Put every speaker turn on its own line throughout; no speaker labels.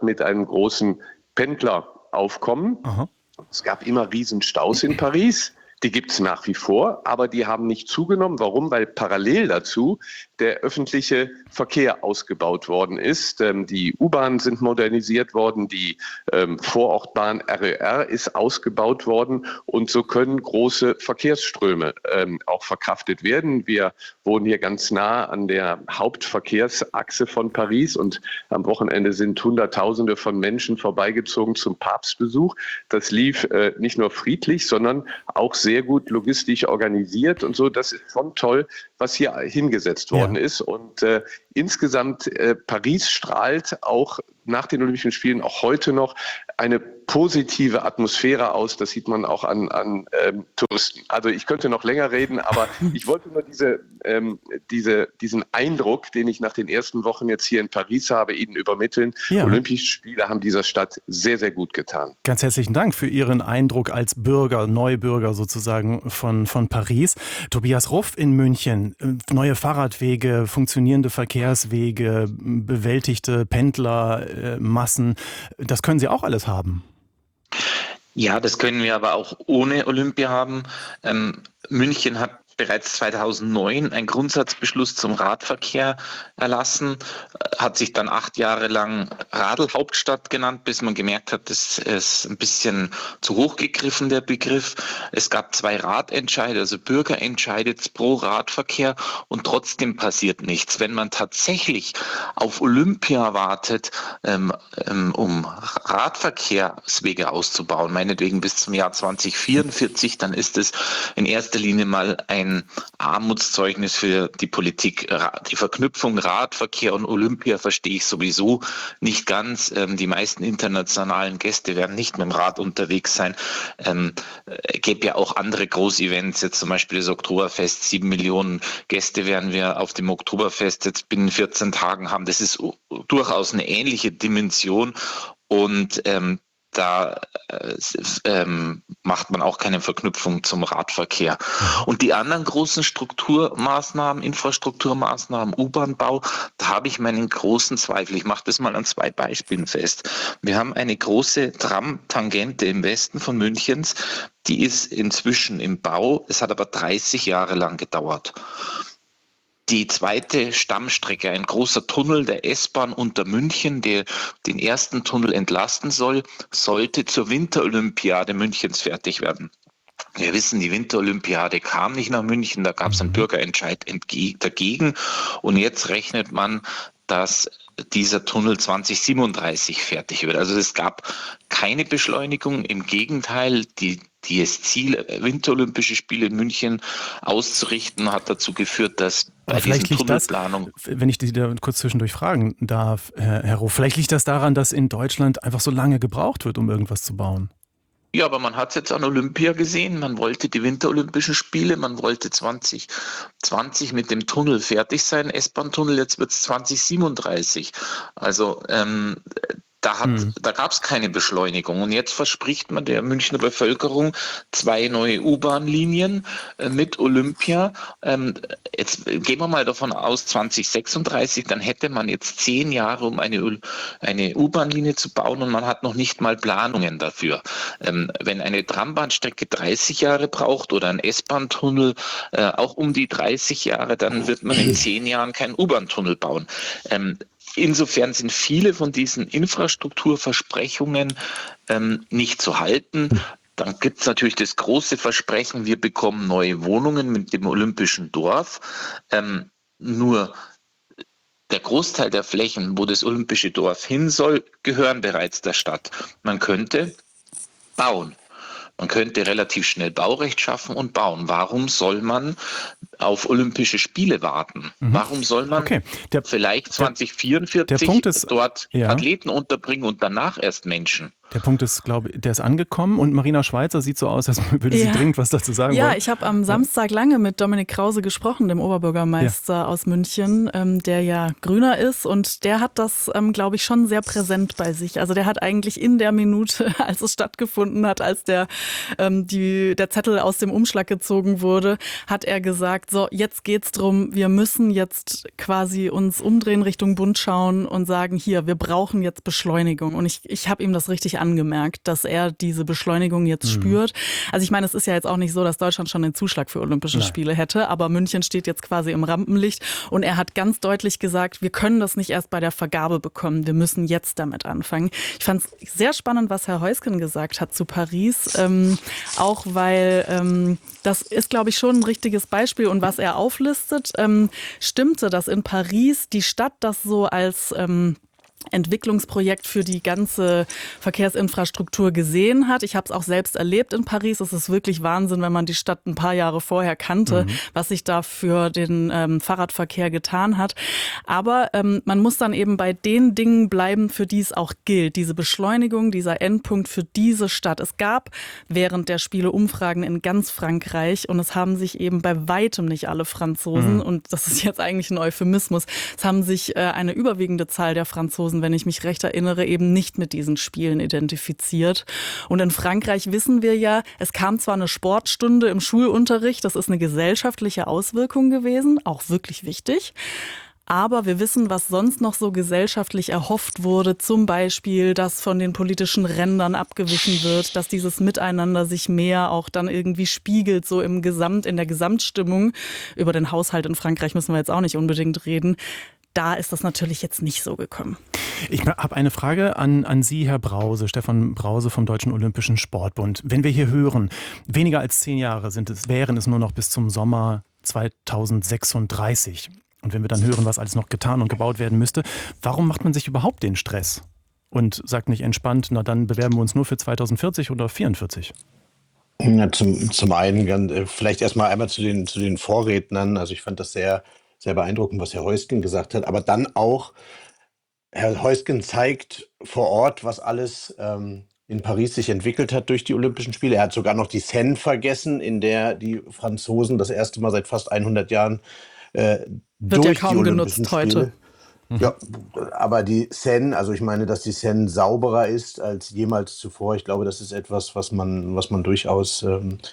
Stadt mit einem großen Pendleraufkommen.
Aha.
Es gab immer Riesenstaus in Paris. Die gibt es nach wie vor, aber die haben nicht zugenommen. Warum? Weil parallel dazu der öffentliche Verkehr ausgebaut worden ist. Die U-Bahnen sind modernisiert worden, die Vorortbahn RER ist ausgebaut worden und so können große Verkehrsströme auch verkraftet werden. Wir wohnen hier ganz nah an der Hauptverkehrsachse von Paris und am Wochenende sind Hunderttausende von Menschen vorbeigezogen zum Papstbesuch. Das lief nicht nur friedlich, sondern auch sehr gut logistisch organisiert und so. Das ist schon toll, was hier hingesetzt worden ist. Und insgesamt Paris strahlt auch nach den Olympischen Spielen auch heute noch eine positive Atmosphäre aus. Das sieht man auch an Touristen. Also ich könnte noch länger reden, aber ich wollte nur diesen Eindruck, den ich nach den ersten Wochen jetzt hier in Paris habe, Ihnen übermitteln.
Ja.
Olympische Spiele haben dieser Stadt sehr, sehr gut getan.
Ganz herzlichen Dank für Ihren Eindruck als Bürger, Neubürger sozusagen von Paris. Tobias Ruff in München. Neue Fahrradwege, funktionierende Verkehrswege, bewältigte Pendlermassen. Das können Sie auch alles haben.
Ja, das können wir aber auch ohne Olympia haben. München hat bereits 2009 einen Grundsatzbeschluss zum Radverkehr erlassen, hat sich dann 8 Jahre lang Radl-Hauptstadt genannt, bis man gemerkt hat, das ist ein bisschen zu hoch gegriffen, der Begriff. Es gab 2 Ratentscheide, also Bürgerentscheide pro Radverkehr und trotzdem passiert nichts. Wenn man tatsächlich auf Olympia wartet, um Radverkehrswege auszubauen, meinetwegen bis zum Jahr 2044, dann ist es in erster Linie mal ein Armutszeugnis für die Politik. Die Verknüpfung Radverkehr und Olympia verstehe ich sowieso nicht ganz. Die meisten internationalen Gäste werden nicht mit dem Rad unterwegs sein. Gäbe ja auch andere Großevents, jetzt zum Beispiel das Oktoberfest. 7 Millionen Gäste werden wir auf dem Oktoberfest jetzt binnen 14 Tagen haben. Das ist durchaus eine ähnliche Dimension und da macht man auch keine Verknüpfung zum Radverkehr. Und die anderen großen Strukturmaßnahmen, Infrastrukturmaßnahmen, U-Bahn-Bau, da habe ich meinen großen Zweifel. Ich mache das mal an 2 Beispielen fest. Wir haben eine große Tram-Tangente im Westen von Münchens, die ist inzwischen im Bau. Es hat aber 30 Jahre lang gedauert. Die zweite Stammstrecke, ein großer Tunnel der S-Bahn unter München, der den ersten Tunnel entlasten soll, sollte zur Winterolympiade Münchens fertig werden. Wir wissen, die Winterolympiade kam nicht nach München, da gab es einen Bürgerentscheid dagegen und jetzt rechnet man, dass dieser Tunnel 2037 fertig wird. Also es gab keine Beschleunigung, im Gegenteil, das Ziel, Winterolympische Spiele in München auszurichten, hat dazu geführt, dass bei diesen Tunnelplanungen...
Wenn ich Sie da kurz zwischendurch fragen darf, Herr Ruff, vielleicht liegt das daran, dass in Deutschland einfach so lange gebraucht wird, um irgendwas zu bauen.
Ja, aber man hat es jetzt an Olympia gesehen, man wollte die Winterolympischen Spiele, man wollte 2020 mit dem Tunnel fertig sein, S-Bahn-Tunnel, jetzt wird es 2037. Also da gab es keine Beschleunigung und jetzt verspricht man der Münchner Bevölkerung 2 neue U-Bahn-Linien mit Olympia. Jetzt gehen wir mal davon aus, 2036, dann hätte man jetzt 10 Jahre, um eine U-Bahn-Linie zu bauen und man hat noch nicht mal Planungen dafür. Wenn eine Trambahnstrecke 30 Jahre braucht oder ein S-Bahn-Tunnel auch um die 30 Jahre, dann wird man in 10 Jahren keinen U-Bahn-Tunnel bauen. Insofern sind viele von diesen Infrastrukturversprechungen nicht zu halten. Dann gibt es natürlich das große Versprechen, wir bekommen neue Wohnungen mit dem Olympischen Dorf. Nur der Großteil der Flächen, wo das Olympische Dorf hin soll, gehören bereits der Stadt. Man könnte bauen. Man könnte relativ schnell Baurecht schaffen und bauen. Warum soll man auf Olympische Spiele warten? Warum soll man vielleicht 2044 dort Athleten unterbringen und danach erst Menschen?
Der Punkt ist, glaube ich, der ist angekommen und Marina Schweizer sieht so aus, als würde sie dringend was dazu sagen wollen.
Ja, ich habe am Samstag lange mit Dominik Krause gesprochen, dem Oberbürgermeister aus München, der ja Grüner ist, und der hat das, glaube ich, schon sehr präsent bei sich. Also der hat eigentlich in der Minute, als es stattgefunden hat, als der Zettel aus dem Umschlag gezogen wurde, hat er gesagt, so, jetzt geht's drum, wir müssen jetzt quasi uns umdrehen, Richtung Bund schauen und sagen, hier, wir brauchen jetzt Beschleunigung. Und ich habe ihm das richtig angemerkt, dass er diese Beschleunigung jetzt spürt. Also ich meine, es ist ja jetzt auch nicht so, dass Deutschland schon den Zuschlag für Olympische Spiele hätte, aber München steht jetzt quasi im Rampenlicht und er hat ganz deutlich gesagt, wir können das nicht erst bei der Vergabe bekommen, wir müssen jetzt damit anfangen. Ich fand es sehr spannend, was Herr Heusgen gesagt hat zu Paris, auch weil das ist, glaube ich, schon ein richtiges Beispiel, und was er auflistet, stimmte, dass in Paris die Stadt das so als Entwicklungsprojekt für die ganze Verkehrsinfrastruktur gesehen hat. Ich habe es auch selbst erlebt in Paris. Es ist wirklich Wahnsinn, wenn man die Stadt ein paar Jahre vorher kannte, was sich da für den Fahrradverkehr getan hat. Aber man muss dann eben bei den Dingen bleiben, für die es auch gilt. Diese Beschleunigung, dieser Endpunkt für diese Stadt. Es gab während der Spiele Umfragen in ganz Frankreich und es haben sich eben bei weitem nicht alle Franzosen, und das ist jetzt eigentlich ein Euphemismus, es haben sich eine überwiegende Zahl der Franzosen, wenn ich mich recht erinnere, eben nicht mit diesen Spielen identifiziert. Und in Frankreich wissen wir ja, es kam zwar eine Sportstunde im Schulunterricht, das ist eine gesellschaftliche Auswirkung gewesen, auch wirklich wichtig. Aber wir wissen, was sonst noch so gesellschaftlich erhofft wurde, zum Beispiel, dass von den politischen Rändern abgewichen wird, dass dieses Miteinander sich mehr auch dann irgendwie spiegelt, so in der Gesamtstimmung. Über den Haushalt in Frankreich müssen wir jetzt auch nicht unbedingt reden. Da ist das natürlich jetzt nicht so gekommen.
Ich habe eine Frage an Sie, Herr Brause, Stefan Brause vom Deutschen Olympischen Sportbund. Wenn wir hier hören, weniger als 10 Jahre wären es nur noch bis zum Sommer 2036. Und wenn wir dann hören, was alles noch getan und gebaut werden müsste, warum macht man sich überhaupt den Stress? Und sagt nicht entspannt, na dann bewerben wir uns nur für 2040 oder 44?
Ja, zum einen vielleicht erstmal einmal zu den Vorrednern. Also ich fand das sehr beeindruckend, was Herr Heusgen gesagt hat. Aber dann auch, Herr Heusgen zeigt vor Ort, was alles in Paris sich entwickelt hat durch die Olympischen Spiele. Er hat sogar noch die Seine vergessen, in der die Franzosen das erste Mal seit fast 100 Jahren
Wird
durch
ja
die
kaum
Olympischen
genutzt heute.
Spiele. Ja, aber die Seine, also ich meine, dass die Seine sauberer ist als jemals zuvor. Ich glaube, das ist etwas, was man durchaus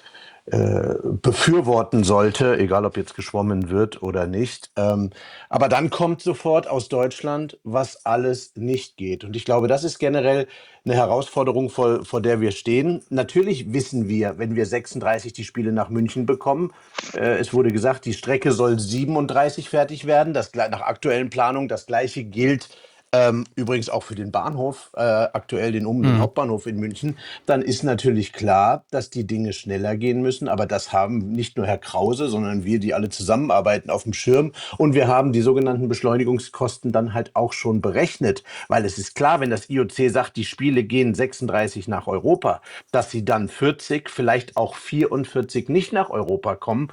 befürworten sollte, egal ob jetzt geschwommen wird oder nicht. Aber dann kommt sofort aus Deutschland, was alles nicht geht. Und ich glaube, das ist generell eine Herausforderung, vor der wir stehen. Natürlich wissen wir, wenn wir 36 die Spiele nach München bekommen, es wurde gesagt, die Strecke soll 37 fertig werden, das nach aktuellen Planungen. Das Gleiche gilt übrigens auch für den Bahnhof, aktuell den Hauptbahnhof in München. Dann ist natürlich klar, dass die Dinge schneller gehen müssen. Aber das haben nicht nur Herr Krause, sondern wir, die alle zusammenarbeiten, auf dem Schirm. Und wir haben die sogenannten Beschleunigungskosten dann halt auch schon berechnet. Weil es ist klar, wenn das IOC sagt, die Spiele gehen 36 nach Europa, dass sie dann 40, vielleicht auch 44 nicht nach Europa kommen,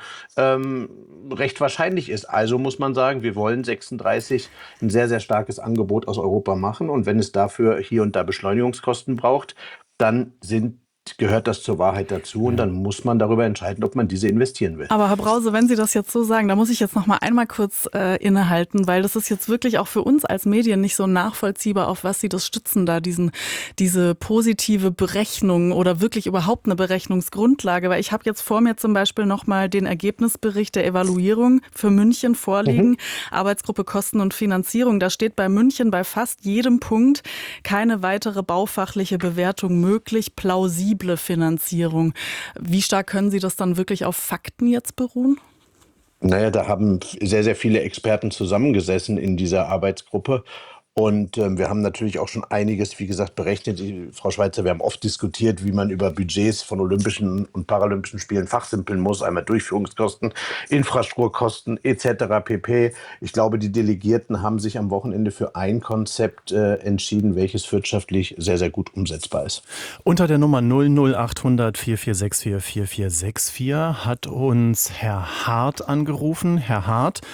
recht wahrscheinlich ist. Also muss man sagen, wir wollen 36 ein sehr, sehr starkes Angebot aus Europa machen. Und wenn es dafür hier und da Beschleunigungskosten braucht, dann gehört das zur Wahrheit dazu und dann muss man darüber entscheiden, ob man diese investieren will.
Aber Herr Brause, wenn Sie das jetzt so sagen, da muss ich jetzt noch mal einmal kurz innehalten, weil das ist jetzt wirklich auch für uns als Medien nicht so nachvollziehbar, auf was Sie das stützen da, diese positive Berechnung oder wirklich überhaupt eine Berechnungsgrundlage, weil ich habe jetzt vor mir zum Beispiel noch mal den Ergebnisbericht der Evaluierung für München vorliegen, Arbeitsgruppe Kosten und Finanzierung, da steht bei München bei fast jedem Punkt keine weitere baufachliche Bewertung möglich, plausible Finanzierung. Wie stark können Sie das dann wirklich auf Fakten jetzt beruhen?
Naja, da haben sehr, sehr viele Experten zusammengesessen in dieser Arbeitsgruppe. Und wir haben natürlich auch schon einiges, wie gesagt, berechnet. Frau Schweizer, wir haben oft diskutiert, wie man über Budgets von Olympischen und Paralympischen Spielen fachsimpeln muss. Einmal Durchführungskosten, Infrastrukturkosten etc. pp. Ich glaube, die Delegierten haben sich am Wochenende für ein Konzept entschieden, welches wirtschaftlich sehr, sehr gut umsetzbar ist.
Unter der Nummer 00800 4464 4464 hat uns Herr Hart angerufen. Herr Hart,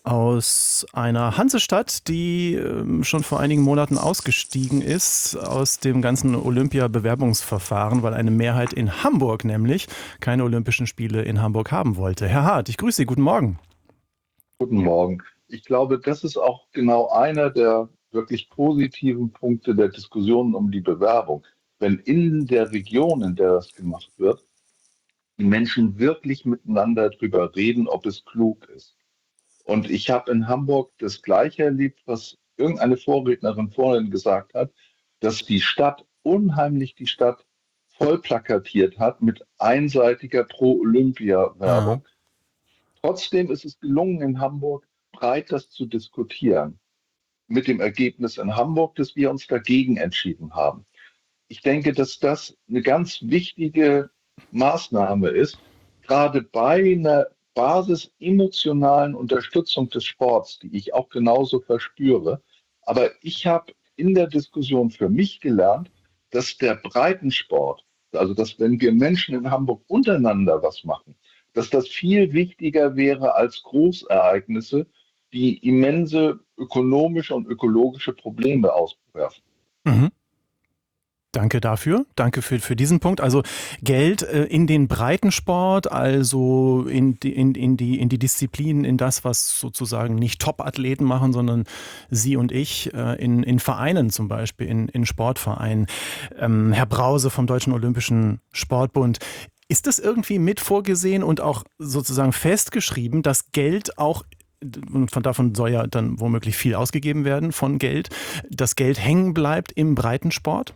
aus einer Hansestadt, die schon vor einigen Monaten ausgestiegen ist aus dem ganzen Olympia-Bewerbungsverfahren, weil eine Mehrheit in Hamburg nämlich keine Olympischen Spiele in Hamburg haben wollte. Herr Hart, ich grüße Sie, guten Morgen.
Guten Morgen. Ich glaube, das ist auch genau einer der wirklich positiven Punkte der Diskussionen um die Bewerbung. Wenn in der Region, in der das gemacht wird, die Menschen wirklich miteinander drüber reden, ob es klug ist. Und ich habe in Hamburg das Gleiche erlebt, was irgendeine Vorrednerin vorhin gesagt hat, dass die Stadt die Stadt voll plakatiert hat mit einseitiger Pro-Olympia-Werbung. Trotzdem ist es gelungen, in Hamburg breit das zu diskutieren. Mit dem Ergebnis in Hamburg, dass wir uns dagegen entschieden haben. Ich denke, dass das eine ganz wichtige Maßnahme ist, gerade bei einer basis-emotionalen Unterstützung des Sports, die ich auch genauso verspüre. Aber ich habe in der Diskussion für mich gelernt, dass der Breitensport, also dass wenn wir Menschen in Hamburg untereinander was machen, dass das viel wichtiger wäre als Großereignisse, die immense ökonomische und ökologische Probleme auswerfen.
Mhm. Danke dafür. Danke für diesen Punkt. Also Geld in den Breitensport, also in die Disziplinen, in das, was sozusagen nicht Top-Athleten machen, sondern Sie und ich in Vereinen zum Beispiel, in Sportvereinen. Herr Brause vom Deutschen Olympischen Sportbund. Ist das irgendwie mit vorgesehen und auch sozusagen festgeschrieben, dass Geld auch, und davon soll ja dann womöglich viel ausgegeben werden von Geld, dass Geld hängen bleibt im Breitensport?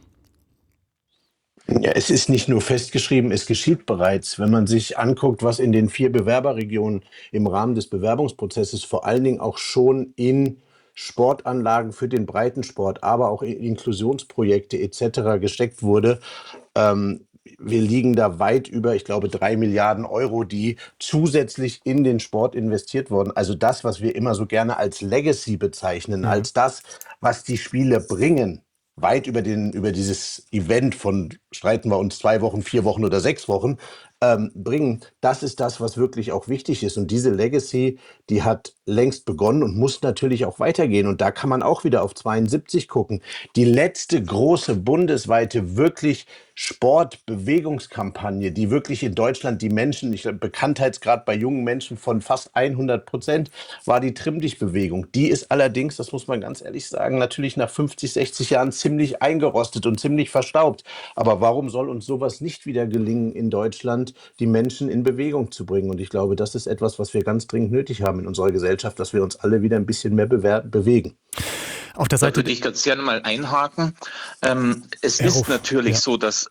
Ja, es ist nicht nur festgeschrieben, es geschieht bereits. Wenn man sich anguckt, was in den 4 Bewerberregionen im Rahmen des Bewerbungsprozesses vor allen Dingen auch schon in Sportanlagen für den Breitensport, aber auch in Inklusionsprojekte etc. gesteckt wurde, wir liegen da weit über, ich glaube, 3 Milliarden Euro, die zusätzlich in den Sport investiert wurden. Also das, was wir immer so gerne als Legacy bezeichnen, als das, was die Spiele bringen, weit über dieses Event von, streiten wir uns 2 Wochen, 4 Wochen oder 6 Wochen, bringen. Das ist das, was wirklich auch wichtig ist. Und diese Legacy, die hat längst begonnen und muss natürlich auch weitergehen. Und da kann man auch wieder auf 72 gucken. Die letzte große bundesweite wirklich Sportbewegungskampagne, die wirklich in Deutschland die Menschen, Bekanntheitsgrad bei jungen Menschen von fast 100%, war die Trimm-Dich-Bewegung. Die ist allerdings, das muss man ganz ehrlich sagen, natürlich nach 50, 60 Jahren ziemlich eingerostet und ziemlich verstaubt. Aber warum soll uns sowas nicht wieder gelingen in Deutschland, die Menschen in Bewegung zu bringen? Und ich glaube, das ist etwas, was wir ganz dringend nötig haben in unserer Gesellschaft, dass wir uns alle wieder ein bisschen mehr bewegen.
Auf der
Da
Seite
würde ich ganz gerne mal einhaken. Es
Herr
ist
Ruff,
natürlich
ja.
so, dass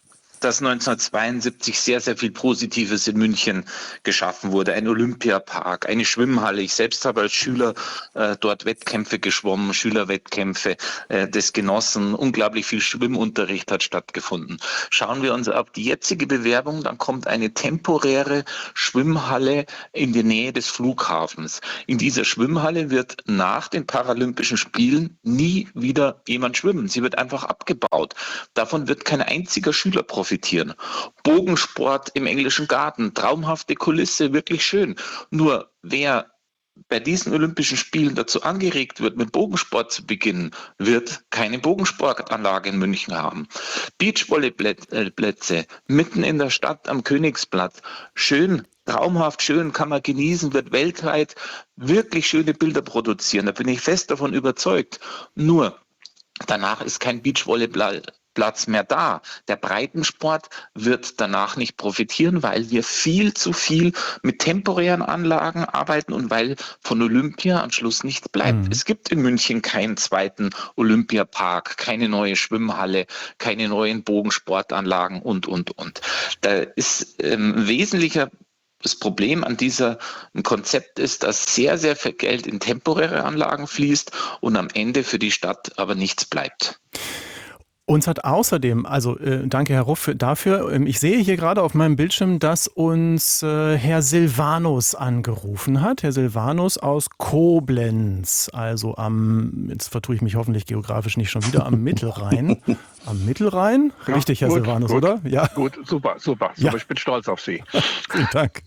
1972 sehr, sehr viel Positives in München geschaffen wurde. Ein Olympiapark, eine Schwimmhalle. Ich selbst habe als Schüler dort Wettkämpfe geschwommen, Schülerwettkämpfe das genossen. Unglaublich viel Schwimmunterricht hat stattgefunden. Schauen wir uns auf die jetzige Bewerbung, dann kommt eine temporäre Schwimmhalle in die Nähe des Flughafens. In dieser Schwimmhalle wird nach den Paralympischen Spielen nie wieder jemand schwimmen. Sie wird einfach abgebaut. Davon wird kein einziger Schüler profitieren. Bogensport im Englischen Garten, traumhafte Kulisse, wirklich schön. Nur wer bei diesen Olympischen Spielen dazu angeregt wird, mit Bogensport zu beginnen, wird keine Bogensportanlage in München haben. Beachvolleyplätze mitten in der Stadt am Königsplatz, schön, traumhaft schön, kann man genießen, wird weltweit wirklich schöne Bilder produzieren. Da bin ich fest davon überzeugt. Nur danach ist kein Beachvolleyplatz mehr da. Der Breitensport wird danach nicht profitieren, weil wir viel zu viel mit temporären Anlagen arbeiten und weil von Olympia am Schluss nichts bleibt. Es gibt in München keinen zweiten Olympiapark, keine neue Schwimmhalle, keine neuen Bogensportanlagen und. Da ist wesentlicher das Problem an diesem Konzept ist, dass sehr, sehr viel Geld in temporäre Anlagen fließt und am Ende für die Stadt aber nichts bleibt.
Uns hat außerdem, also danke Herr Ruff dafür, ich sehe hier gerade auf meinem Bildschirm, dass uns Herr Silvanus angerufen hat. Herr Silvanus aus Koblenz, also jetzt vertue ich mich hoffentlich geografisch nicht schon wieder, am Mittelrhein. Am Mittelrhein?
Ja,
Richtig, Herr
gut,
Silvanus,
gut.
oder? Ja.
Gut, super.
Ja.
Ich bin stolz auf Sie.
Vielen Dank.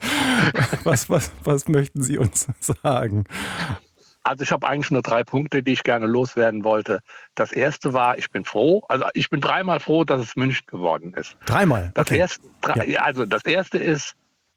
Was möchten Sie uns sagen?
Also ich habe eigentlich nur 3 Punkte, die ich gerne loswerden wollte. Das erste war, ich bin dreimal froh, dass es München geworden ist.
Dreimal? Okay.
Das erste ist,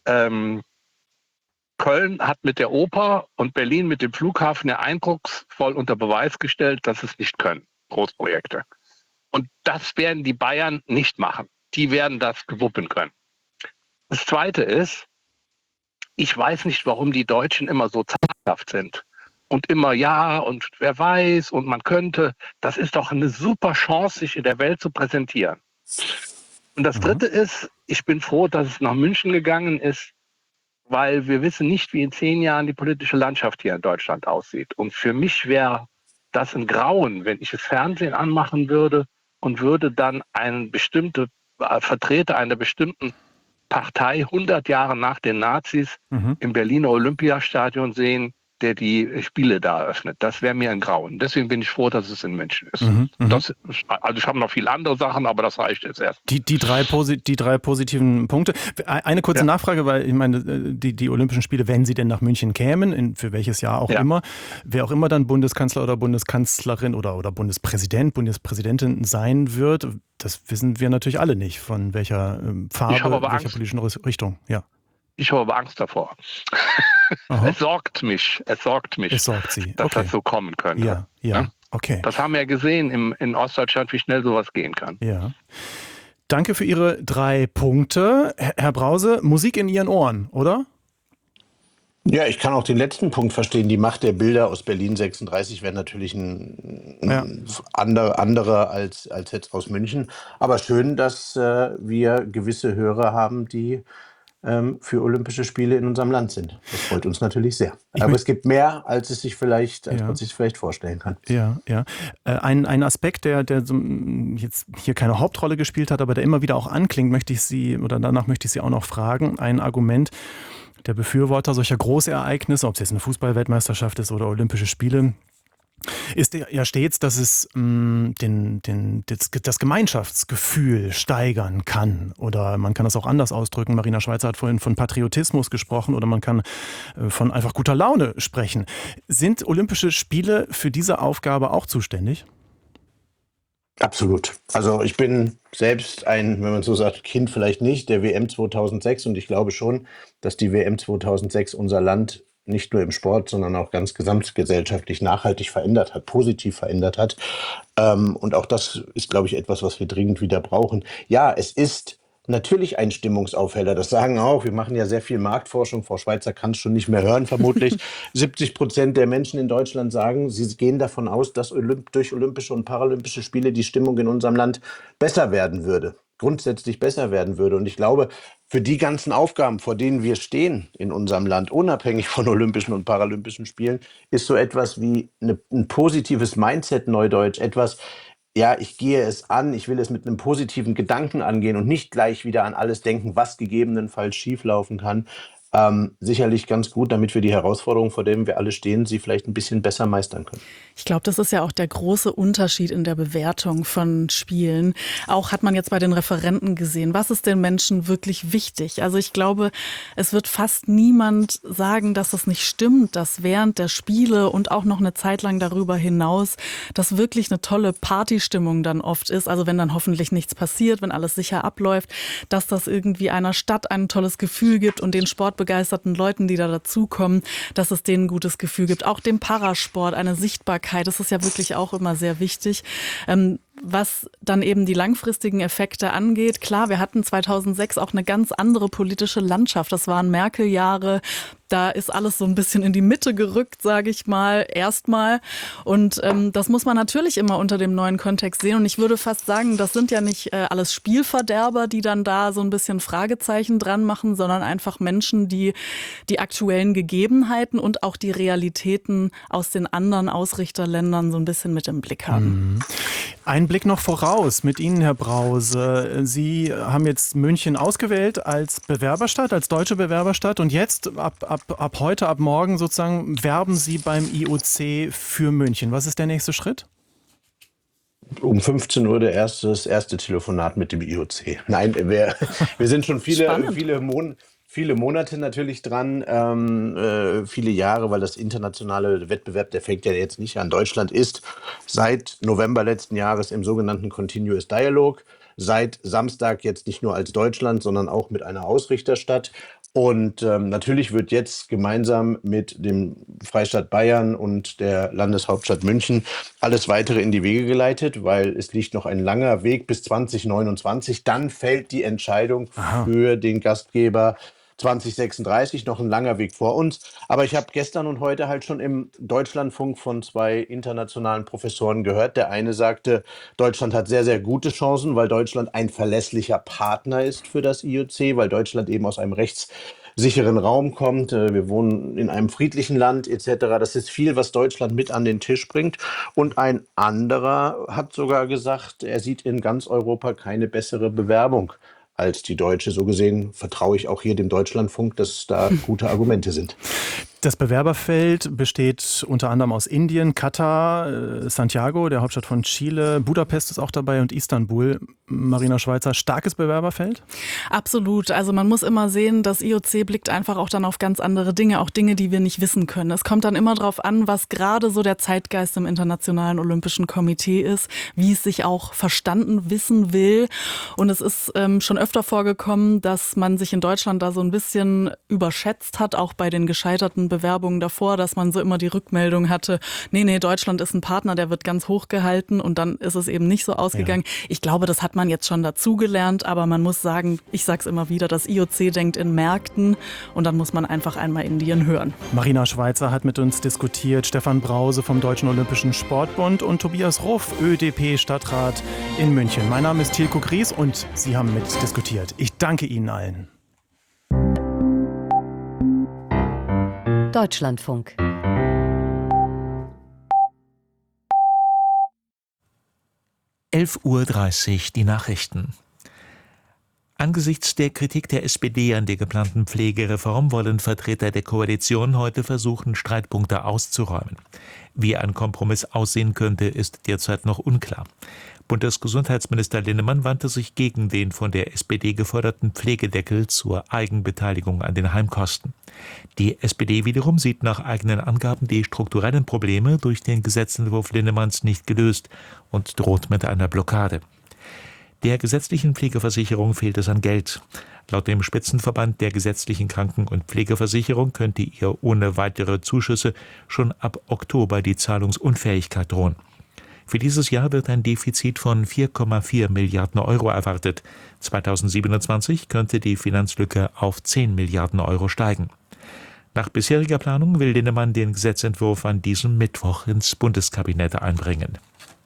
Köln hat mit der Oper und Berlin mit dem Flughafen ja eindrucksvoll unter Beweis gestellt, dass es nicht können, Großprojekte. Und das werden die Bayern nicht machen. Die werden das gewuppen können. Das Zweite ist, ich weiß nicht, warum die Deutschen immer so zaghaft sind. Und immer ja und wer weiß und man könnte. Das ist doch eine super Chance, sich in der Welt zu präsentieren. Und das Dritte ist, ich bin froh, dass es nach München gegangen ist, weil wir wissen nicht, wie in 10 Jahren die politische Landschaft hier in Deutschland aussieht. Und für mich wäre das ein Grauen, wenn ich das Fernsehen anmachen würde und würde dann einen bestimmten Vertreter einer bestimmten Partei 100 Jahre nach den Nazis im Berliner Olympiastadion sehen, der die Spiele da eröffnet. Das wäre mir ein Grauen. Deswegen bin ich froh, dass es in München ist. Also ich habe noch viele andere Sachen, aber das reicht jetzt erst.
Die drei positiven Punkte. Eine kurze Nachfrage, weil ich meine, die Olympischen Spiele, wenn sie denn nach München kämen, für welches Jahr auch immer, wer auch immer dann Bundeskanzler oder Bundeskanzlerin oder Bundespräsidentin sein wird, das wissen wir natürlich alle nicht, von welcher Farbe, welcher politischen Richtung. Ja.
Ich habe aber Angst davor. Es sorgt mich,
Es sorgt Sie.
dass das so kommen könnte.
Ja, okay.
Das haben wir ja gesehen in Ostdeutschland, wie schnell sowas gehen kann.
Ja. Danke für Ihre 3 Punkte. Herr Brause, Musik in Ihren Ohren, oder?
Ja, ich kann auch den letzten Punkt verstehen. Die Macht der Bilder aus Berlin 36 wäre natürlich ein andere als jetzt aus München. Aber schön, dass wir gewisse Hörer haben, die für Olympische Spiele in unserem Land sind. Das freut uns natürlich sehr. Aber es gibt mehr, als man sich vielleicht vorstellen kann.
Ja. Ein Aspekt, der so jetzt hier keine Hauptrolle gespielt hat, aber der immer wieder auch anklingt, danach möchte ich Sie auch noch fragen. Ein Argument der Befürworter solcher Großereignisse, ob es jetzt eine Fußball-Weltmeisterschaft ist oder Olympische Spiele, ist ja stets, dass es das Gemeinschaftsgefühl steigern kann. Oder man kann das auch anders ausdrücken. Marina Schweizer hat vorhin von Patriotismus gesprochen oder man kann von einfach guter Laune sprechen. Sind Olympische Spiele für diese Aufgabe auch zuständig?
Absolut. Also ich bin selbst wenn man so sagt, Kind vielleicht nicht, der WM 2006 und ich glaube schon, dass die WM 2006 unser Land nicht nur im Sport, sondern auch ganz gesamtgesellschaftlich nachhaltig verändert hat, positiv verändert hat. Und auch das ist, glaube ich, etwas, was wir dringend wieder brauchen. Ja, es ist natürlich ein Stimmungsaufheller. Das sagen auch, wir machen ja sehr viel Marktforschung. Frau Schweizer kann es schon nicht mehr hören, vermutlich. 70% der Menschen in Deutschland sagen, sie gehen davon aus, dass durch Olympische und Paralympische Spiele die Stimmung in unserem Land besser werden würde. Grundsätzlich besser werden würde. Und ich glaube, für die ganzen Aufgaben, vor denen wir stehen in unserem Land, unabhängig von Olympischen und Paralympischen Spielen, ist so etwas wie ein positives Mindset, Neudeutsch, etwas, ja, ich gehe es an, ich will es mit einem positiven Gedanken angehen und nicht gleich wieder an alles denken, was gegebenenfalls schieflaufen kann. Sicherlich ganz gut, damit wir die Herausforderungen, vor denen wir alle stehen, sie vielleicht ein bisschen besser meistern können.
Ich glaube, das ist ja auch der große Unterschied in der Bewertung von Spielen. Auch hat man jetzt bei den Referenten gesehen, was ist den Menschen wirklich wichtig? Also ich glaube, es wird fast niemand sagen, dass es nicht stimmt, dass während der Spiele und auch noch eine Zeit lang darüber hinaus, dass wirklich eine tolle Partystimmung dann oft ist. Also wenn dann hoffentlich nichts passiert, wenn alles sicher abläuft, dass das irgendwie einer Stadt ein tolles Gefühl gibt und den sportbegeisterten Leuten, die da dazukommen, dass es denen ein gutes Gefühl gibt. Auch dem Parasport eine Sichtbarkeit. Das ist ja wirklich auch immer sehr wichtig. Was dann eben die langfristigen Effekte angeht, klar, wir hatten 2006 auch eine ganz andere politische Landschaft. Das waren Merkel-Jahre. Da ist alles so ein bisschen in die Mitte gerückt, sage ich mal, erstmal. Und das muss man natürlich immer unter dem neuen Kontext sehen. Und ich würde fast sagen, das sind ja nicht alles Spielverderber, die dann da so ein bisschen Fragezeichen dran machen, sondern einfach Menschen, die die aktuellen Gegebenheiten und auch die Realitäten aus den anderen Ausrichterländern so ein bisschen mit im Blick haben.
Ein Blick noch voraus mit Ihnen, Herr Brause. Sie haben jetzt München ausgewählt als Bewerberstadt, als deutsche Bewerberstadt. Und jetzt, ab heute, ab morgen sozusagen, werben Sie beim IOC für München. Was ist der nächste Schritt?
Um 15 Uhr das erste Telefonat mit dem IOC. Nein, wir sind schon viele Monate natürlich dran, viele Jahre, weil das internationale Wettbewerb, der fängt ja jetzt nicht an. Deutschland ist seit November letzten Jahres im sogenannten Continuous Dialogue, seit Samstag jetzt nicht nur als Deutschland, sondern auch mit einer Ausrichterstadt. Und natürlich wird jetzt gemeinsam mit dem Freistaat Bayern und der Landeshauptstadt München alles Weitere in die Wege geleitet, weil es liegt noch ein langer Weg bis 2029. Dann fällt die Entscheidung für den Gastgeber 2036, noch ein langer Weg vor uns. Aber ich habe gestern und heute halt schon im Deutschlandfunk von 2 internationalen Professoren gehört. Der eine sagte, Deutschland hat sehr, sehr gute Chancen, weil Deutschland ein verlässlicher Partner ist für das IOC, weil Deutschland eben aus einem rechtssicheren Raum kommt. Wir wohnen in einem friedlichen Land etc. Das ist viel, was Deutschland mit an den Tisch bringt. Und ein anderer hat sogar gesagt, er sieht in ganz Europa keine bessere Bewerbung als die deutsche. So gesehen vertraue ich auch hier dem Deutschlandfunk, dass da gute Argumente sind.
Das Bewerberfeld besteht unter anderem aus Indien, Katar, Santiago, der Hauptstadt von Chile, Budapest ist auch dabei und Istanbul. Marina Schweizer, starkes Bewerberfeld?
Absolut. Also man muss immer sehen, das IOC blickt einfach auch dann auf ganz andere Dinge, auch Dinge, die wir nicht wissen können. Es kommt dann immer darauf an, was gerade so der Zeitgeist im Internationalen Olympischen Komitee ist, wie es sich auch verstanden wissen will. Und es ist schon öfter vorgekommen, dass man sich in Deutschland da so ein bisschen überschätzt hat, auch bei den gescheiterten Bewerbungen davor, dass man so immer die Rückmeldung hatte, nee, Deutschland ist ein Partner, der wird ganz hoch gehalten und dann ist es eben nicht so ausgegangen. Ja. Ich glaube, das hat man jetzt schon dazugelernt, aber man muss sagen, ich sage es immer wieder, das IOC denkt in Märkten und dann muss man einfach einmal Indien hören.
Marina Schweizer hat mit uns diskutiert, Stefan Brause vom Deutschen Olympischen Sportbund und Tobias Ruff, ÖDP-Stadtrat in München. Mein Name ist Tilko Gries und Sie haben mit diskutiert. Ich danke Ihnen allen.
Deutschlandfunk.
(11:30 Uhr) die Nachrichten. Angesichts der Kritik der SPD an der geplanten Pflegereform wollen Vertreter der Koalition heute versuchen, Streitpunkte auszuräumen. Wie ein Kompromiss aussehen könnte, ist derzeit noch unklar. Bundesgesundheitsminister Linnemann wandte sich gegen den von der SPD geforderten Pflegedeckel zur Eigenbeteiligung an den Heimkosten. Die SPD wiederum sieht nach eigenen Angaben die strukturellen Probleme durch den Gesetzentwurf Linnemanns nicht gelöst und droht mit einer Blockade. Der gesetzlichen Pflegeversicherung fehlt es an Geld. Laut dem Spitzenverband der gesetzlichen Kranken- und Pflegeversicherung könnte ihr ohne weitere Zuschüsse schon ab Oktober die Zahlungsunfähigkeit drohen. Für dieses Jahr wird ein Defizit von 4,4 Milliarden Euro erwartet. 2027 könnte die Finanzlücke auf 10 Milliarden Euro steigen. Nach bisheriger Planung will Linnemann den Gesetzentwurf an diesem Mittwoch ins Bundeskabinett einbringen.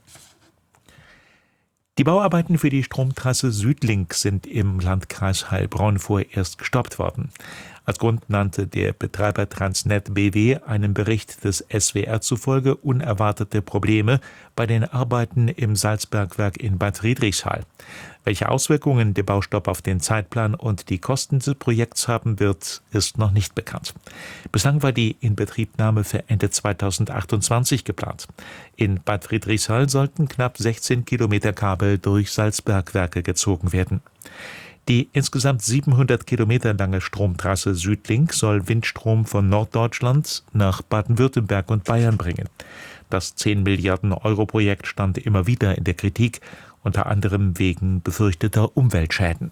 Die Bauarbeiten für die Stromtrasse Südlink sind im Landkreis Heilbronn vorerst gestoppt worden. Als Grund nannte der Betreiber Transnet BW einem Bericht des SWR zufolge unerwartete Probleme bei den Arbeiten im Salzbergwerk in Bad Friedrichshall. Welche Auswirkungen der Baustopp auf den Zeitplan und die Kosten des Projekts haben wird, ist noch nicht bekannt. Bislang war die Inbetriebnahme für Ende 2028 geplant. In Bad Friedrichshall sollten knapp 16 Kilometer Kabel durch Salzbergwerke gezogen werden. Die insgesamt 700 Kilometer lange Stromtrasse Südlink soll Windstrom von Norddeutschland nach Baden-Württemberg und Bayern bringen. Das 10 Milliarden Euro Projekt stand immer wieder in der Kritik, unter anderem wegen befürchteter Umweltschäden.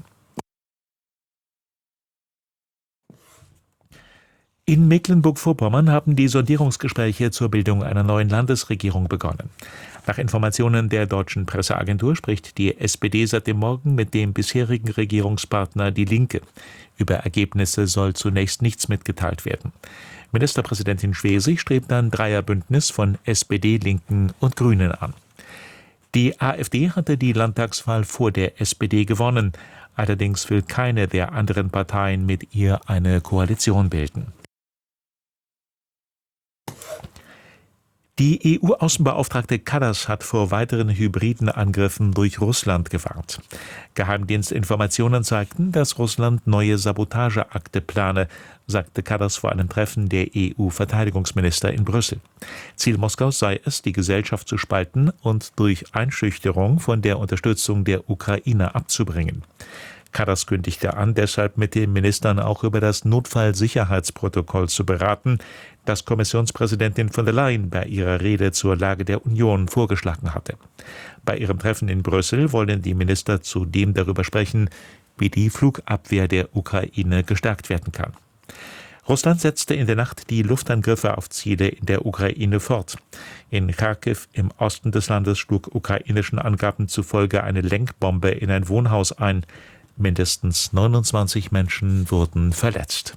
In Mecklenburg-Vorpommern haben die Sondierungsgespräche zur Bildung einer neuen Landesregierung begonnen. Nach Informationen der deutschen Presseagentur spricht die SPD seit dem Morgen mit dem bisherigen Regierungspartner Die Linke. Über Ergebnisse soll zunächst nichts mitgeteilt werden. Ministerpräsidentin Schwesig strebt ein Dreierbündnis von SPD, Linken und Grünen an. Die AfD hatte die Landtagswahl vor der SPD gewonnen. Allerdings will keine der anderen Parteien mit ihr eine Koalition bilden. Die EU-Außenbeauftragte Kallas hat vor weiteren hybriden Angriffen durch Russland gewarnt. Geheimdienstinformationen zeigten, dass Russland neue Sabotageakte plane, sagte Kallas vor einem Treffen der EU-Verteidigungsminister in Brüssel. Ziel Moskaus sei es, die Gesellschaft zu spalten und durch Einschüchterung von der Unterstützung der Ukraine abzubringen. Kallas kündigte an, deshalb mit den Ministern auch über das Notfallsicherheitsprotokoll zu beraten, das Kommissionspräsidentin von der Leyen bei ihrer Rede zur Lage der Union vorgeschlagen hatte. Bei ihrem Treffen in Brüssel wollen die Minister zudem darüber sprechen, wie die Flugabwehr der Ukraine gestärkt werden kann. Russland setzte in der Nacht die Luftangriffe auf Ziele in der Ukraine fort. In Kharkiv im Osten des Landes schlug ukrainischen Angaben zufolge eine Lenkbombe in ein Wohnhaus ein. Mindestens 29 Menschen wurden verletzt.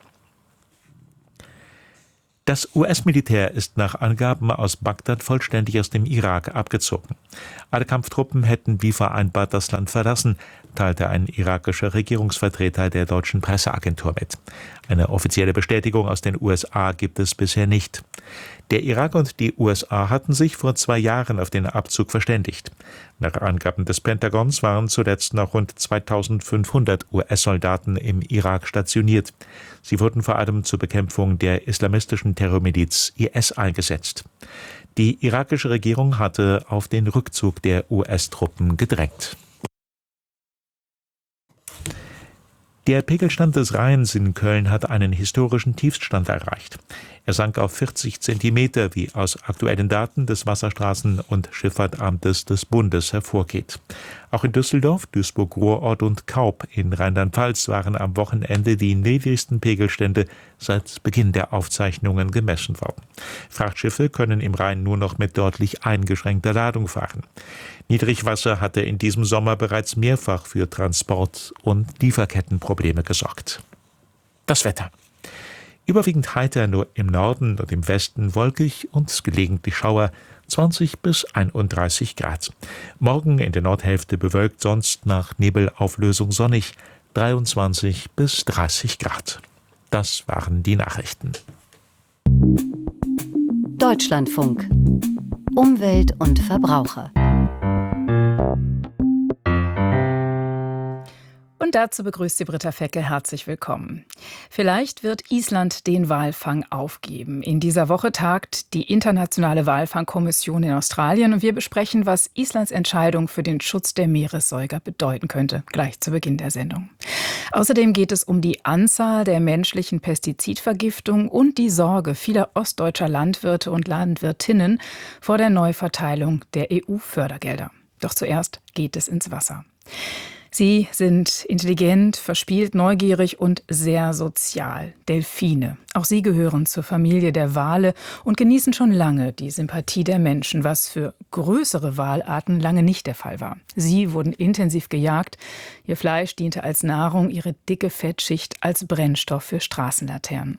Das US-Militär ist nach Angaben aus Bagdad vollständig aus dem Irak abgezogen. Alle Kampftruppen hätten wie vereinbart das Land verlassen, teilte ein irakischer Regierungsvertreter der deutschen Presseagentur mit. Eine offizielle Bestätigung aus den USA gibt es bisher nicht. Der Irak und die USA hatten sich vor 2 Jahren auf den Abzug verständigt. Nach Angaben des Pentagons waren zuletzt noch rund 2500 US-Soldaten im Irak stationiert. Sie wurden vor allem zur Bekämpfung der islamistischen Terrormiliz IS eingesetzt. Die irakische Regierung hatte auf den Rückzug der US-Truppen gedrängt. Der Pegelstand des Rheins in Köln hat einen historischen Tiefstand erreicht. Er sank auf 40 Zentimeter, wie aus aktuellen Daten des Wasserstraßen- und Schifffahrtamtes des Bundes hervorgeht. Auch in Düsseldorf, Duisburg-Ruhrort und Kaub in Rheinland-Pfalz waren am Wochenende die niedrigsten Pegelstände seit Beginn der Aufzeichnungen gemessen worden. Frachtschiffe können im Rhein nur noch mit deutlich eingeschränkter Ladung fahren. Niedrigwasser hatte in diesem Sommer bereits mehrfach für Transport- und Lieferkettenprobleme gesorgt. Das Wetter. Überwiegend heiter, nur im Norden und im Westen wolkig und gelegentlich Schauer, 20 bis 31 Grad. Morgen in der Nordhälfte bewölkt, sonst nach Nebelauflösung sonnig, 23 bis 30 Grad. Das waren die Nachrichten.
Deutschlandfunk. Umwelt und Verbraucher.
Und dazu begrüßt sie Britta Fecke. Herzlich willkommen. Vielleicht wird Island den Walfang aufgeben. In dieser Woche tagt die Internationale Walfangkommission in Australien und wir besprechen, was Islands Entscheidung für den Schutz der Meeressäuger bedeuten könnte, gleich zu Beginn der Sendung. Außerdem geht es um die Anzahl der menschlichen Pestizidvergiftungen und die Sorge vieler ostdeutscher Landwirte und Landwirtinnen vor der Neuverteilung der EU-Fördergelder. Doch zuerst geht es ins Wasser. Sie sind intelligent, verspielt, neugierig und sehr sozial. Delfine. Auch sie gehören zur Familie der Wale und genießen schon lange die Sympathie der Menschen, was für größere Walarten lange nicht der Fall war. Sie wurden intensiv gejagt. Ihr Fleisch diente als Nahrung, ihre dicke Fettschicht als Brennstoff für Straßenlaternen.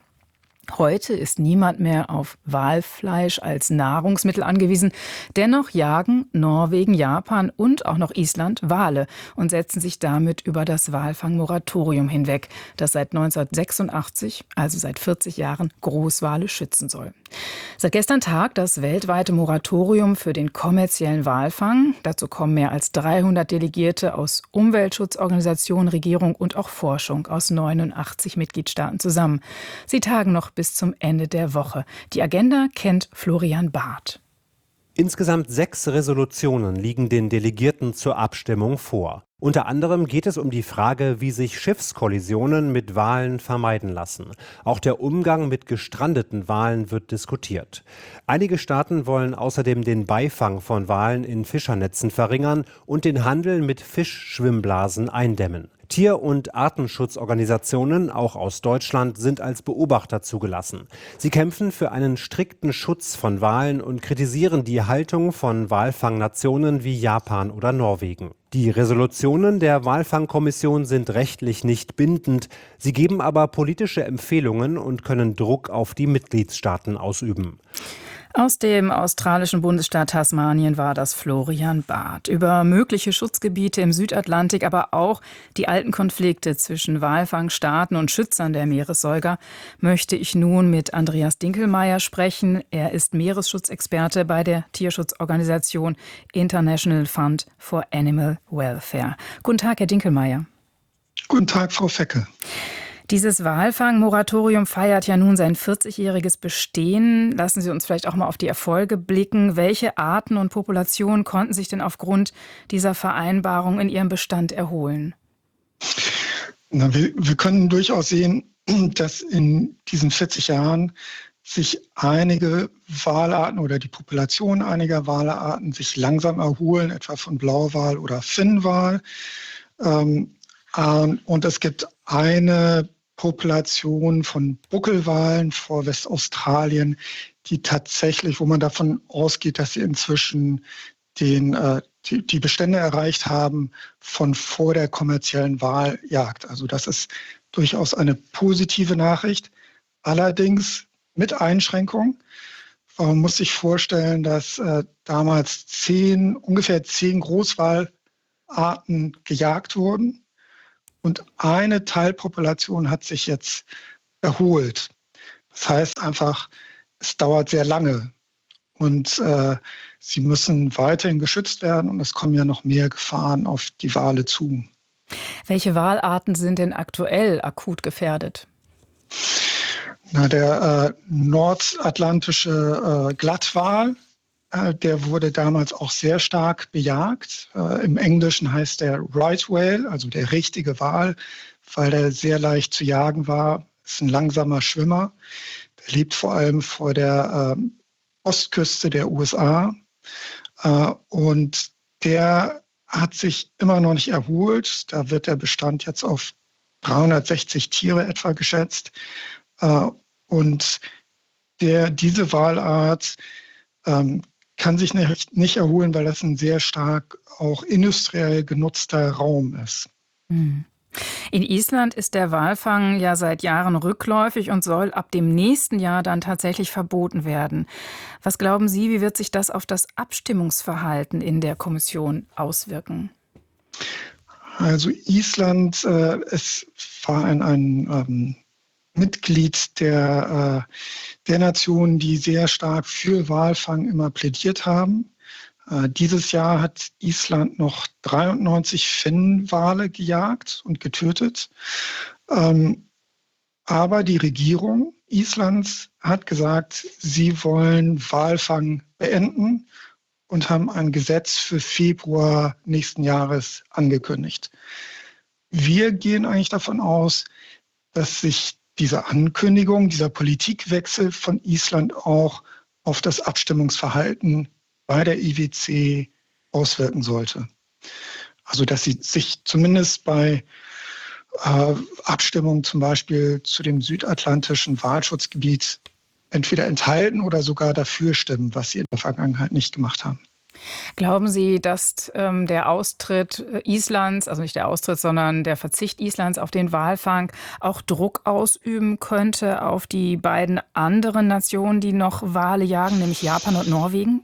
Heute ist niemand mehr auf Walfleisch als Nahrungsmittel angewiesen. Dennoch jagen Norwegen, Japan und auch noch Island Wale und setzen sich damit über das Walfangmoratorium hinweg, das seit 1986, also seit 40 Jahren, Großwale schützen soll. Seit gestern tagt das weltweite Moratorium für den kommerziellen Walfang. Dazu kommen mehr als 300 Delegierte aus Umweltschutzorganisationen, Regierung und auch Forschung aus 89 Mitgliedstaaten zusammen. Sie tagen noch bis zum Ende der Woche. Die Agenda kennt Florian Barth.
Insgesamt 6 Resolutionen liegen den Delegierten zur Abstimmung vor. Unter anderem geht es um die Frage, wie sich Schiffskollisionen mit Walen vermeiden lassen. Auch der Umgang mit gestrandeten Walen wird diskutiert. Einige Staaten wollen außerdem den Beifang von Walen in Fischernetzen verringern und den Handel mit Fischschwimmblasen eindämmen. Tier- und Artenschutzorganisationen, auch aus Deutschland, sind als Beobachter zugelassen. Sie kämpfen für einen strikten Schutz von Walen und kritisieren die Haltung von Walfangnationen wie Japan oder Norwegen. Die Resolutionen der Walfangkommission sind rechtlich nicht bindend. Sie geben aber politische Empfehlungen und können Druck auf die Mitgliedstaaten ausüben.
Aus dem australischen Bundesstaat Tasmanien war das Florian Barth. Über mögliche Schutzgebiete im Südatlantik, aber auch die alten Konflikte zwischen Walfangstaaten und Schützern der Meeressäuger möchte ich nun mit Andreas Dinkelmeyer sprechen. Er ist Meeresschutzexperte bei der Tierschutzorganisation International Fund for Animal Welfare. Guten Tag, Herr Dinkelmeyer.
Guten Tag, Frau Fecke.
Dieses Walfangmoratorium feiert ja nun sein 40-jähriges Bestehen. Lassen Sie uns vielleicht auch mal auf die Erfolge blicken. Welche Arten und Populationen konnten sich denn aufgrund dieser Vereinbarung in ihrem Bestand erholen?
Wir können durchaus sehen, dass in diesen 40 Jahren sich einige Walarten oder die Population einiger Walarten sich langsam erholen, etwa von Blauwal oder Finnwal. Und es gibt eine Population von Buckelwalen vor Westaustralien, die tatsächlich, wo man davon ausgeht, dass sie inzwischen die Bestände erreicht haben von vor der kommerziellen Waljagd. Also das ist durchaus eine positive Nachricht, allerdings mit Einschränkung. Man muss sich vorstellen, dass damals ungefähr 10 Großwalarten gejagt wurden. Und eine Teilpopulation hat sich jetzt erholt. Das heißt einfach, es dauert sehr lange und sie müssen weiterhin geschützt werden und es kommen ja noch mehr Gefahren auf die Wale zu.
Welche Walarten sind denn aktuell akut gefährdet?
Der nordatlantische Glattwal, der wurde damals auch sehr stark bejagt. Im Englischen heißt der Right Whale, also der richtige Wal, weil der sehr leicht zu jagen war. Ist ein langsamer Schwimmer. Der lebt vor allem vor der Ostküste der USA. Und der hat sich immer noch nicht erholt. Da wird der Bestand jetzt auf 360 Tiere etwa geschätzt. Und diese Walart kann sich nicht erholen, weil das ein sehr stark auch industriell genutzter Raum ist.
In Island ist der Walfang ja seit Jahren rückläufig und soll ab dem nächsten Jahr dann tatsächlich verboten werden. Was glauben Sie, wie wird sich das auf das Abstimmungsverhalten in der Kommission auswirken?
Also Island war ein Mitglied der Nationen, die sehr stark für Walfang immer plädiert haben. Dieses Jahr hat Island noch 93 Finnwale gejagt und getötet. Aber die Regierung Islands hat gesagt, sie wollen Walfang beenden und haben ein Gesetz für Februar nächsten Jahres angekündigt. Wir gehen eigentlich davon aus, dass sich diese Ankündigung, dieser Politikwechsel von Island auch auf das Abstimmungsverhalten bei der IWC auswirken sollte. Also dass sie sich zumindest bei Abstimmungen zum Beispiel zu dem südatlantischen Walschutzgebiet entweder enthalten oder sogar dafür stimmen, was sie in der Vergangenheit nicht gemacht haben.
Glauben Sie, dass der Austritt Islands, also nicht der Austritt, sondern der Verzicht Islands auf den Walfang auch Druck ausüben könnte auf die beiden anderen Nationen, die noch Wale jagen, nämlich Japan und Norwegen?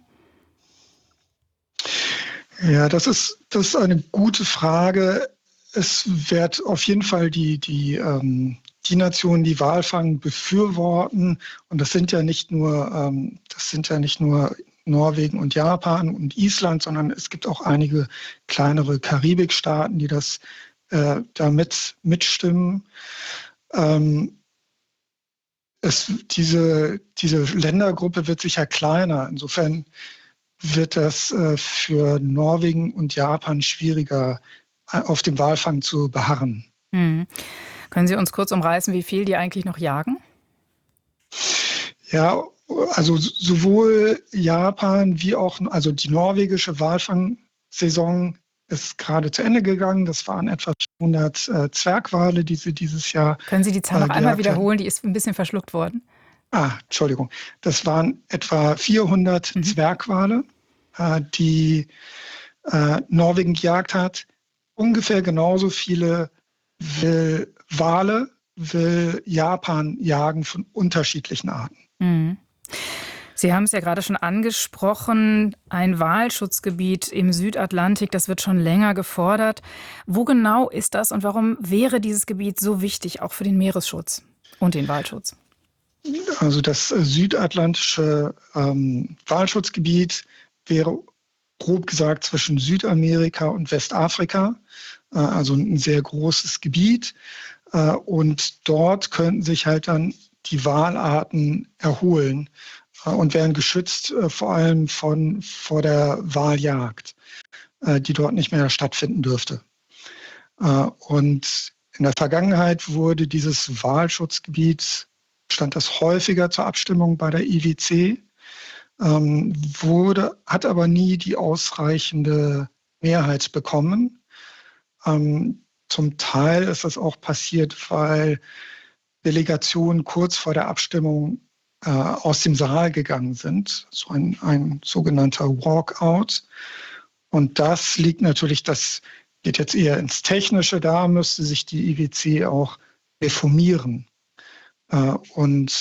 Ja, das ist eine gute Frage. Es wird auf jeden Fall die Nationen, die Walfang befürworten, und das sind ja nicht nur Norwegen und Japan und Island, sondern es gibt auch einige kleinere Karibikstaaten, die das mitstimmen. Diese Ländergruppe wird sicher kleiner. Insofern wird das für Norwegen und Japan schwieriger, auf dem Walfang zu beharren.
Können Sie uns kurz umreißen, wie viel die eigentlich noch jagen?
Ja, also sowohl Japan wie auch, also die norwegische Walfangsaison ist gerade zu Ende gegangen. Das waren etwa 100 Zwergwale, die sie dieses Jahr.
Können Sie die Zahl noch einmal wiederholen? Die ist ein bisschen verschluckt worden.
Entschuldigung. Das waren etwa 400 Zwergwale, die Norwegen gejagt hat. Ungefähr genauso viele will Japan jagen von unterschiedlichen Arten.
Sie haben es ja gerade schon angesprochen, ein Walschutzgebiet im Südatlantik, das wird schon länger gefordert. Wo genau ist das und warum wäre dieses Gebiet so wichtig, auch für den Meeresschutz und den Walschutz?
Also das südatlantische Walschutzgebiet wäre grob gesagt zwischen Südamerika und Westafrika, also ein sehr großes Gebiet. Und dort könnten sich halt dann die Walarten erholen und werden geschützt vor allem vor der Waljagd, die dort nicht mehr stattfinden dürfte. Und in der Vergangenheit wurde dieses Walschutzgebiet, stand das häufiger zur Abstimmung bei der IWC, hat aber nie die ausreichende Mehrheit bekommen. Zum Teil ist das auch passiert, weil Delegationen kurz vor der Abstimmung aus dem Saal gegangen sind, so ein sogenannter Walkout. Und das liegt natürlich, das geht jetzt eher ins Technische, da müsste sich die IWC auch reformieren und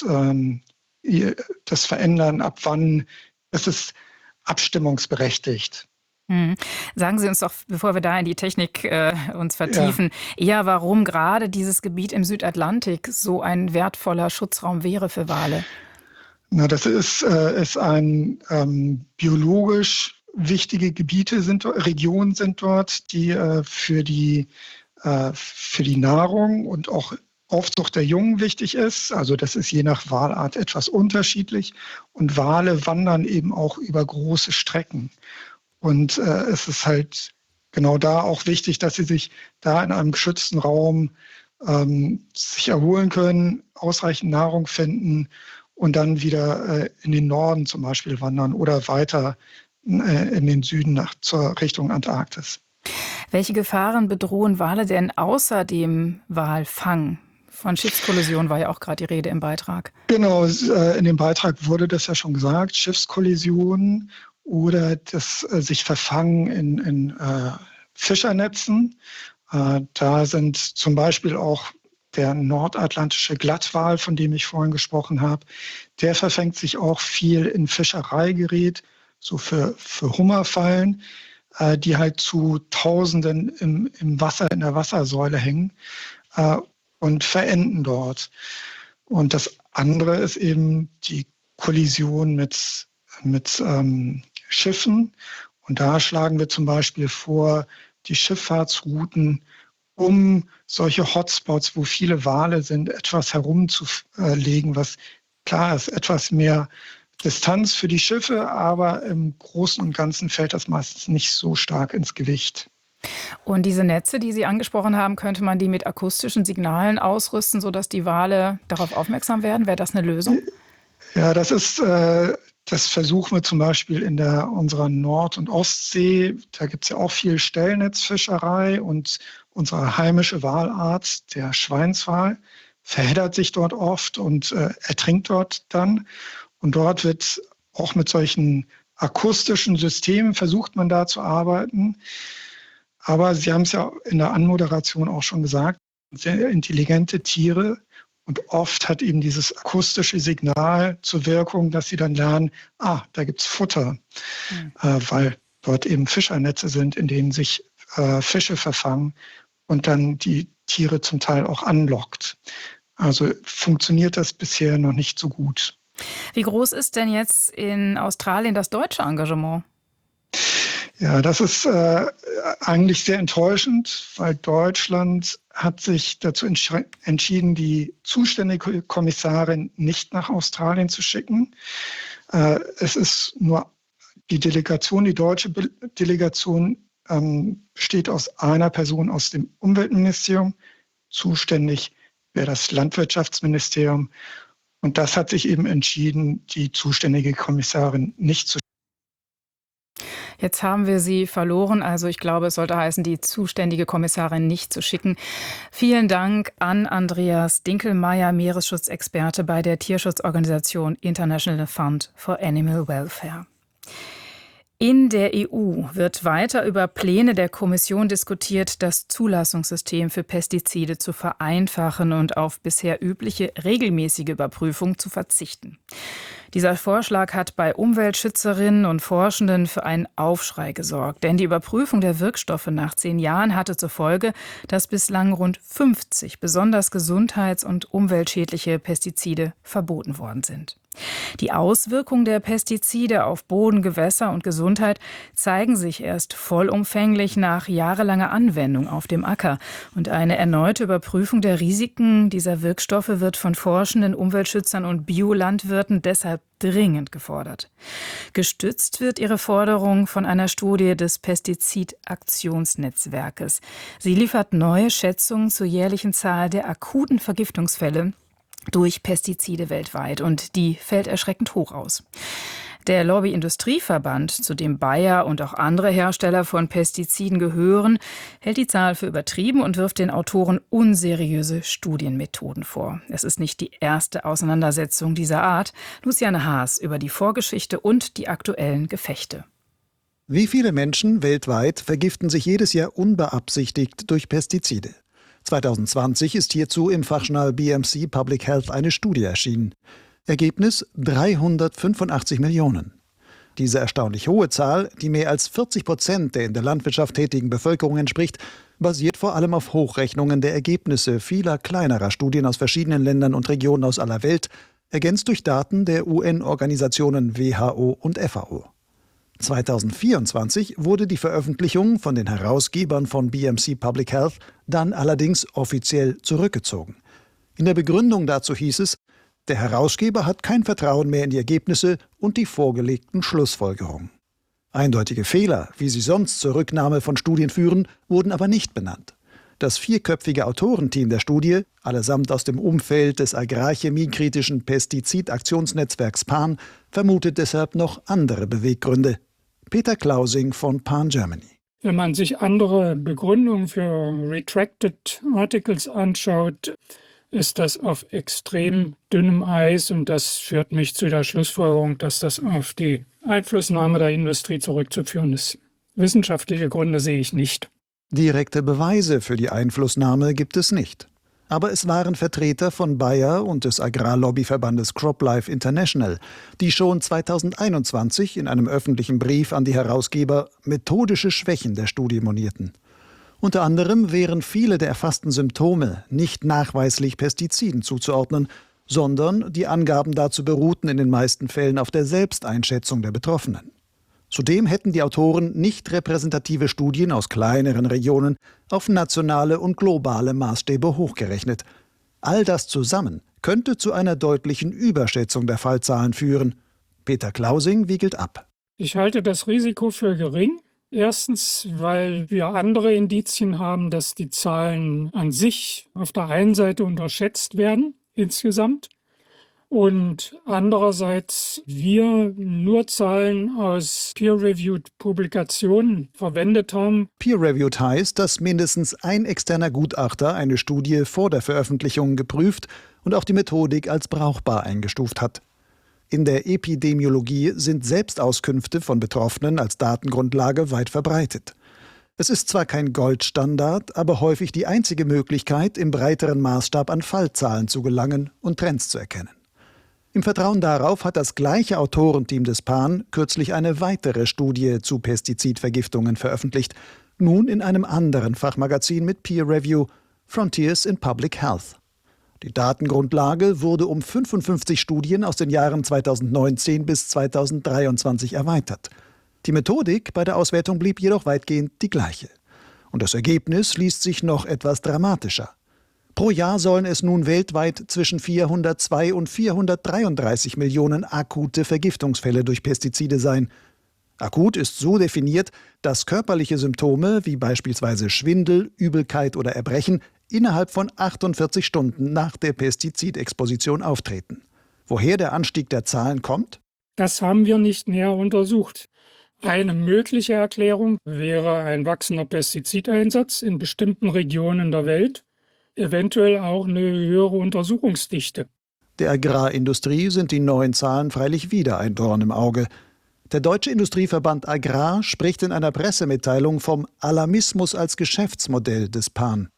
das verändern, ab wann ist es abstimmungsberechtigt.
Sagen Sie uns doch, bevor wir da in die Technik uns vertiefen, eher warum gerade dieses Gebiet im Südatlantik so ein wertvoller Schutzraum wäre für Wale.
Na, das ist ein biologisch wichtige Regionen sind dort, die für die Nahrung und auch Aufzucht der Jungen wichtig ist. Also das ist je nach Walart etwas unterschiedlich. Und Wale wandern eben auch über große Strecken. Und es ist halt genau da auch wichtig, dass sie sich da in einem geschützten Raum sich erholen können, ausreichend Nahrung finden und dann wieder in den Norden zum Beispiel wandern oder weiter in den Süden zur Richtung Antarktis.
Welche Gefahren bedrohen Wale denn außer dem Walfang? Von Schiffskollision war ja auch gerade die Rede im Beitrag.
Genau, in dem Beitrag wurde das ja schon gesagt, Schiffskollisionen oder das sich Verfangen in Fischernetzen. Da sind zum Beispiel auch der nordatlantische Glattwal, von dem ich vorhin gesprochen habe, der verfängt sich auch viel in Fischereigerät, so für Hummerfallen, die halt zu Tausenden im Wasser, in der Wassersäule hängen und verenden dort. Und das andere ist eben die Kollision mit Schiffen. Und da schlagen wir zum Beispiel vor, die Schifffahrtsrouten um solche Hotspots, wo viele Wale sind, etwas herumzulegen, was klar ist, etwas mehr Distanz für die Schiffe, aber im Großen und Ganzen fällt das meistens nicht so stark ins Gewicht.
Und diese Netze, die Sie angesprochen haben, könnte man die mit akustischen Signalen ausrüsten, sodass die Wale darauf aufmerksam werden? Wäre das eine Lösung?
Ja, das versuchen wir zum Beispiel in unserer Nord- und Ostsee. Da gibt es ja auch viel Stellnetzfischerei und unsere heimische Walart, der Schweinswal, verheddert sich dort oft und ertrinkt dort dann. Und dort wird auch mit solchen akustischen Systemen versucht man da zu arbeiten. Aber Sie haben es ja in der Anmoderation auch schon gesagt, sehr intelligente Tiere. Und oft hat eben dieses akustische Signal zur Wirkung, dass sie dann lernen, da gibt es Futter, weil dort eben Fischernetze sind, in denen sich Fische verfangen und dann die Tiere zum Teil auch anlockt. Also funktioniert das bisher noch nicht so gut.
Wie groß ist denn jetzt in Australien das deutsche Engagement?
Ja, das ist eigentlich sehr enttäuschend, weil Deutschland hat sich dazu entschieden, die zuständige Kommissarin nicht nach Australien zu schicken. Es ist nur die Delegation, die deutsche Delegation besteht aus einer Person aus dem Umweltministerium. Zuständig wäre das Landwirtschaftsministerium. Und das hat sich eben entschieden, die zuständige Kommissarin nicht zu schicken.
Jetzt haben wir sie verloren. Also ich glaube, es sollte heißen, die zuständige Kommissarin nicht zu schicken. Vielen Dank an Andreas Dinkelmeyer, Meeresschutzexperte bei der Tierschutzorganisation International Fund for Animal Welfare. In der EU wird weiter über Pläne der Kommission diskutiert, das Zulassungssystem für Pestizide zu vereinfachen und auf bisher übliche regelmäßige Überprüfung zu verzichten. Dieser Vorschlag hat bei Umweltschützerinnen und Forschenden für einen Aufschrei gesorgt. Denn die Überprüfung der Wirkstoffe nach 10 Jahren hatte zur Folge, dass bislang rund 50 besonders gesundheits- und umweltschädliche Pestizide verboten worden sind. Die Auswirkungen der Pestizide auf Boden, Gewässer und Gesundheit zeigen sich erst vollumfänglich nach jahrelanger Anwendung auf dem Acker. Und eine erneute Überprüfung der Risiken dieser Wirkstoffe wird von Forschenden, Umweltschützern und Biolandwirten deshalb dringend gefordert. Gestützt wird ihre Forderung von einer Studie des Pestizidaktionsnetzwerkes. Sie liefert neue Schätzungen zur jährlichen Zahl der akuten Vergiftungsfälle durch Pestizide weltweit, und die fällt erschreckend hoch aus. Der Lobbyindustrieverband, zu dem Bayer und auch andere Hersteller von Pestiziden gehören, hält die Zahl für übertrieben und wirft den Autoren unseriöse Studienmethoden vor. Es ist nicht die erste Auseinandersetzung dieser Art. Luciane Haas über die Vorgeschichte und die aktuellen Gefechte.
Wie viele Menschen weltweit vergiften sich jedes Jahr unbeabsichtigt durch Pestizide? 2020 ist hierzu im Fachjournal BMC Public Health eine Studie erschienen. Ergebnis: 385 Millionen. Diese erstaunlich hohe Zahl, die mehr als 40% der in der Landwirtschaft tätigen Bevölkerung entspricht, basiert vor allem auf Hochrechnungen der Ergebnisse vieler kleinerer Studien aus verschiedenen Ländern und Regionen aus aller Welt, ergänzt durch Daten der UN-Organisationen WHO und FAO. 2024 wurde die Veröffentlichung von den Herausgebern von BMC Public Health dann allerdings offiziell zurückgezogen. In der Begründung dazu hieß es, der Herausgeber hat kein Vertrauen mehr in die Ergebnisse und die vorgelegten Schlussfolgerungen. Eindeutige Fehler, wie sie sonst zur Rücknahme von Studien führen, wurden aber nicht benannt. Das 4-köpfige Autorenteam der Studie, allesamt aus dem Umfeld des agrarchemiekritischen Pestizidaktionsnetzwerks PAN, vermutet deshalb noch andere Beweggründe. Peter Klausing von PAN Germany.
Wenn man sich andere Begründungen für Retracted Articles anschaut, ist das auf extrem dünnem Eis, und das führt mich zu der Schlussfolgerung, dass das auf die Einflussnahme der Industrie zurückzuführen ist. Wissenschaftliche Gründe sehe ich nicht.
Direkte Beweise für die Einflussnahme gibt es nicht. Aber es waren Vertreter von Bayer und des Agrarlobbyverbandes CropLife International, die schon 2021 in einem öffentlichen Brief an die Herausgeber methodische Schwächen der Studie monierten. Unter anderem wären viele der erfassten Symptome nicht nachweislich Pestiziden zuzuordnen, sondern die Angaben dazu beruhten in den meisten Fällen auf der Selbsteinschätzung der Betroffenen. Zudem hätten die Autoren nicht repräsentative Studien aus kleineren Regionen auf nationale und globale Maßstäbe hochgerechnet. All das zusammen könnte zu einer deutlichen Überschätzung der Fallzahlen führen. Peter Klausing wiegelt ab.
Ich halte das Risiko für gering. Erstens, weil wir andere Indizien haben, dass die Zahlen an sich auf der einen Seite unterschätzt werden, insgesamt. Und andererseits wir nur Zahlen aus peer-reviewed Publikationen verwendet haben.
Peer-reviewed heißt, dass mindestens ein externer Gutachter eine Studie vor der Veröffentlichung geprüft und auch die Methodik als brauchbar eingestuft hat. In der Epidemiologie sind Selbstauskünfte von Betroffenen als Datengrundlage weit verbreitet. Es ist zwar kein Goldstandard, aber häufig die einzige Möglichkeit, im breiteren Maßstab an Fallzahlen zu gelangen und Trends zu erkennen. Im Vertrauen darauf hat das gleiche Autorenteam des PAN kürzlich eine weitere Studie zu Pestizidvergiftungen veröffentlicht, nun in einem anderen Fachmagazin mit Peer Review, Frontiers in Public Health. Die Datengrundlage wurde um 55 Studien aus den Jahren 2019 bis 2023 erweitert. Die Methodik bei der Auswertung blieb jedoch weitgehend die gleiche. Und das Ergebnis liest sich noch etwas dramatischer. Pro Jahr sollen es nun weltweit zwischen 402 und 433 Millionen akute Vergiftungsfälle durch Pestizide sein. Akut ist so definiert, dass körperliche Symptome wie beispielsweise Schwindel, Übelkeit oder Erbrechen innerhalb von 48 Stunden nach der Pestizidexposition auftreten. Woher der Anstieg der Zahlen kommt?
Das haben wir nicht näher untersucht. Eine mögliche Erklärung wäre ein wachsender Pestizideinsatz in bestimmten Regionen der Welt, eventuell auch eine höhere Untersuchungsdichte.
Der Agrarindustrie sind die neuen Zahlen freilich wieder ein Dorn im Auge. Der Deutsche Industrieverband Agrar spricht in einer Pressemitteilung vom Alarmismus als Geschäftsmodell des PAN.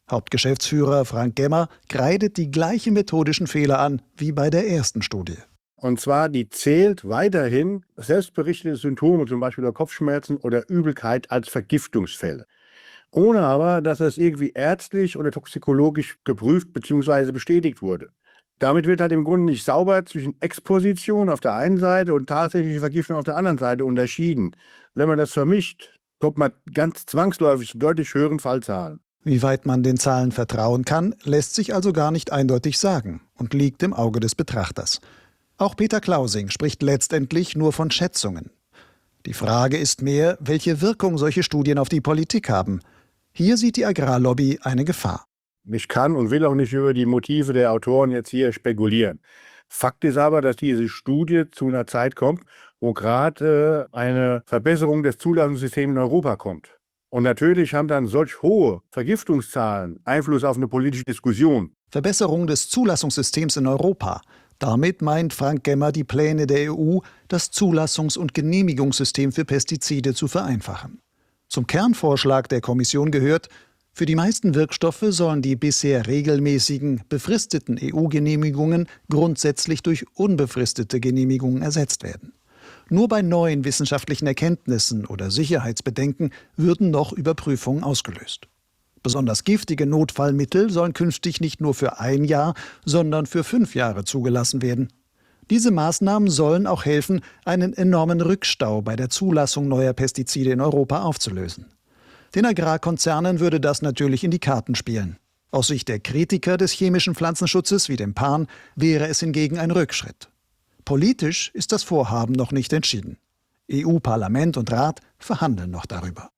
Hauptgeschäftsführer Frank Gemmer kreidet die gleichen methodischen Fehler an wie bei der ersten Studie.
Und zwar, die zählt weiterhin selbstberichtete Symptome, zum Beispiel der Kopfschmerzen oder Übelkeit, als Vergiftungsfälle. Ohne aber, dass das irgendwie ärztlich oder toxikologisch geprüft bzw. bestätigt wurde. Damit wird halt im Grunde nicht sauber zwischen Exposition auf der einen Seite und tatsächliche Vergiftung auf der anderen Seite unterschieden. Wenn man das vermischt, kommt man ganz zwangsläufig zu deutlich höheren Fallzahlen.
Wie weit man den Zahlen vertrauen kann, lässt sich also gar nicht eindeutig sagen und liegt im Auge des Betrachters. Auch Peter Klausing spricht letztendlich nur von Schätzungen. Die Frage ist mehr, welche Wirkung solche Studien auf die Politik haben. Hier sieht die Agrarlobby eine Gefahr.
Ich kann und will auch nicht über die Motive der Autoren jetzt hier spekulieren. Fakt ist aber, dass diese Studie zu einer Zeit kommt, wo gerade eine Verbesserung des Zulassungssystems in Europa kommt. Und natürlich haben dann solch hohe Vergiftungszahlen Einfluss auf eine politische Diskussion.
Verbesserung des Zulassungssystems in Europa. Damit meint Frank Gemmer die Pläne der EU, das Zulassungs- und Genehmigungssystem für Pestizide zu vereinfachen. Zum Kernvorschlag der Kommission gehört, für die meisten Wirkstoffe sollen die bisher regelmäßigen, befristeten EU-Genehmigungen grundsätzlich durch unbefristete Genehmigungen ersetzt werden. Nur bei neuen wissenschaftlichen Erkenntnissen oder Sicherheitsbedenken würden noch Überprüfungen ausgelöst. Besonders giftige Notfallmittel sollen künftig nicht nur für 1 Jahr, sondern für 5 Jahre zugelassen werden. Diese Maßnahmen sollen auch helfen, einen enormen Rückstau bei der Zulassung neuer Pestizide in Europa aufzulösen. Den Agrarkonzernen würde das natürlich in die Karten spielen. Aus Sicht der Kritiker des chemischen Pflanzenschutzes wie dem PAN wäre es hingegen ein Rückschritt. Politisch ist das Vorhaben noch nicht entschieden. EU-Parlament und Rat verhandeln noch darüber.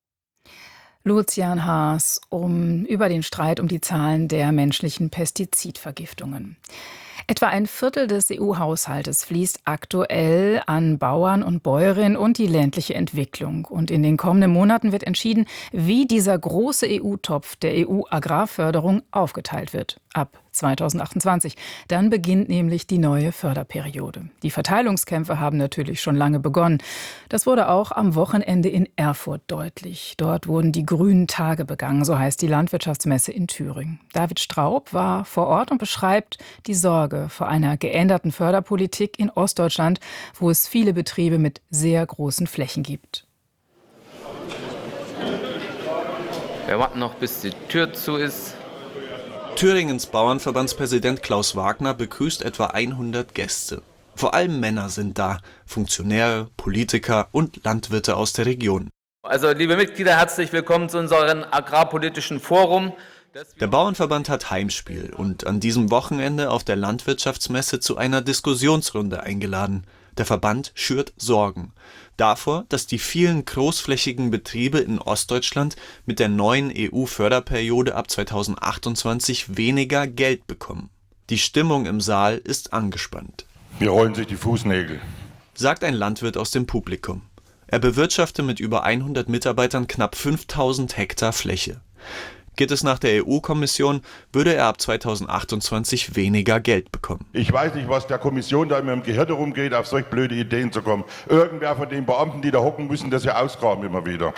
Lucian Haas über den Streit um die Zahlen der menschlichen Pestizidvergiftungen. Etwa ein Viertel des EU-Haushaltes fließt aktuell an Bauern und Bäuerinnen und die ländliche Entwicklung. Und in den kommenden Monaten wird entschieden, wie dieser große EU-Topf der EU-Agrarförderung aufgeteilt wird. Ab 2028. Dann beginnt nämlich die neue Förderperiode. Die Verteilungskämpfe haben natürlich schon lange begonnen. Das wurde auch am Wochenende in Erfurt deutlich. Dort wurden die grünen Tage begangen, so heißt die Landwirtschaftsmesse in Thüringen. David Straub war vor Ort und beschreibt die Sorge vor einer geänderten Förderpolitik in Ostdeutschland, wo es viele Betriebe mit sehr großen Flächen gibt.
Wir warten noch, bis die Tür zu ist.
Thüringens Bauernverbandspräsident Klaus Wagner begrüßt etwa 100 Gäste. Vor allem Männer sind da, Funktionäre, Politiker und Landwirte aus der Region.
Also, liebe Mitglieder, herzlich willkommen zu unserem agrarpolitischen Forum.
Der Bauernverband hat Heimspiel und an diesem Wochenende auf der Landwirtschaftsmesse zu einer Diskussionsrunde eingeladen. Der Verband schürt Sorgen davor, dass die vielen großflächigen Betriebe in Ostdeutschland mit der neuen EU-Förderperiode ab 2028 weniger Geld bekommen. Die Stimmung im Saal ist angespannt.
Mir rollen sich die Fußnägel,
sagt ein Landwirt aus dem Publikum. Er bewirtschafte mit über 100 Mitarbeitern knapp 5000 Hektar Fläche. Geht es nach der EU-Kommission, würde er ab 2028 weniger Geld bekommen.
Ich weiß nicht, was der Kommission da immer im Gehirn rumgeht, auf solch blöde Ideen zu kommen. Irgendwer von den Beamten, die da hocken, müssen das ja ausgraben immer wieder.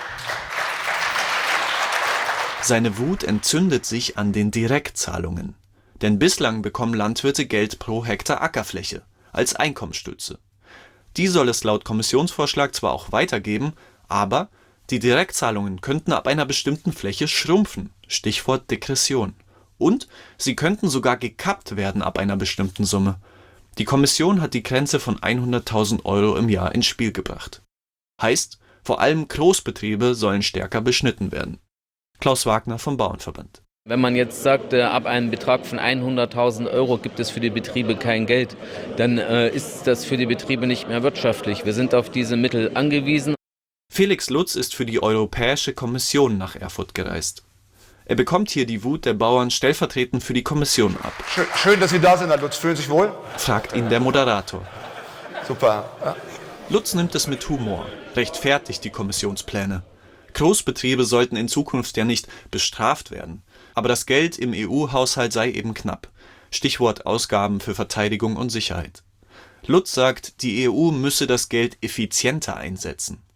Seine Wut entzündet sich an den Direktzahlungen. Denn bislang bekommen Landwirte Geld pro Hektar Ackerfläche als Einkommensstütze. Die soll es laut Kommissionsvorschlag zwar auch weitergeben, aber die Direktzahlungen könnten ab einer bestimmten Fläche schrumpfen, Stichwort Degression. Und sie könnten sogar gekappt werden ab einer bestimmten Summe. Die Kommission hat die Grenze von 100.000 € im Jahr ins Spiel gebracht. Heißt, vor allem Großbetriebe sollen stärker beschnitten werden. Klaus Wagner vom Bauernverband.
Wenn man jetzt sagt, ab einem Betrag von 100.000 € gibt es für die Betriebe kein Geld, dann ist das für die Betriebe nicht mehr wirtschaftlich. Wir sind auf diese Mittel angewiesen.
Felix Lutz ist für die Europäische Kommission nach Erfurt gereist. Er bekommt hier die Wut der Bauern stellvertretend für die Kommission ab.
Schön, dass Sie da sind, Herr Lutz. Fühlen Sie sich wohl?
Fragt ihn der Moderator.
Super. Ja.
Lutz nimmt es mit Humor, rechtfertigt die Kommissionspläne. Großbetriebe sollten in Zukunft ja nicht bestraft werden. Aber das Geld im EU-Haushalt sei eben knapp. Stichwort Ausgaben für Verteidigung und Sicherheit. Lutz sagt, die EU müsse das Geld effizienter einsetzen.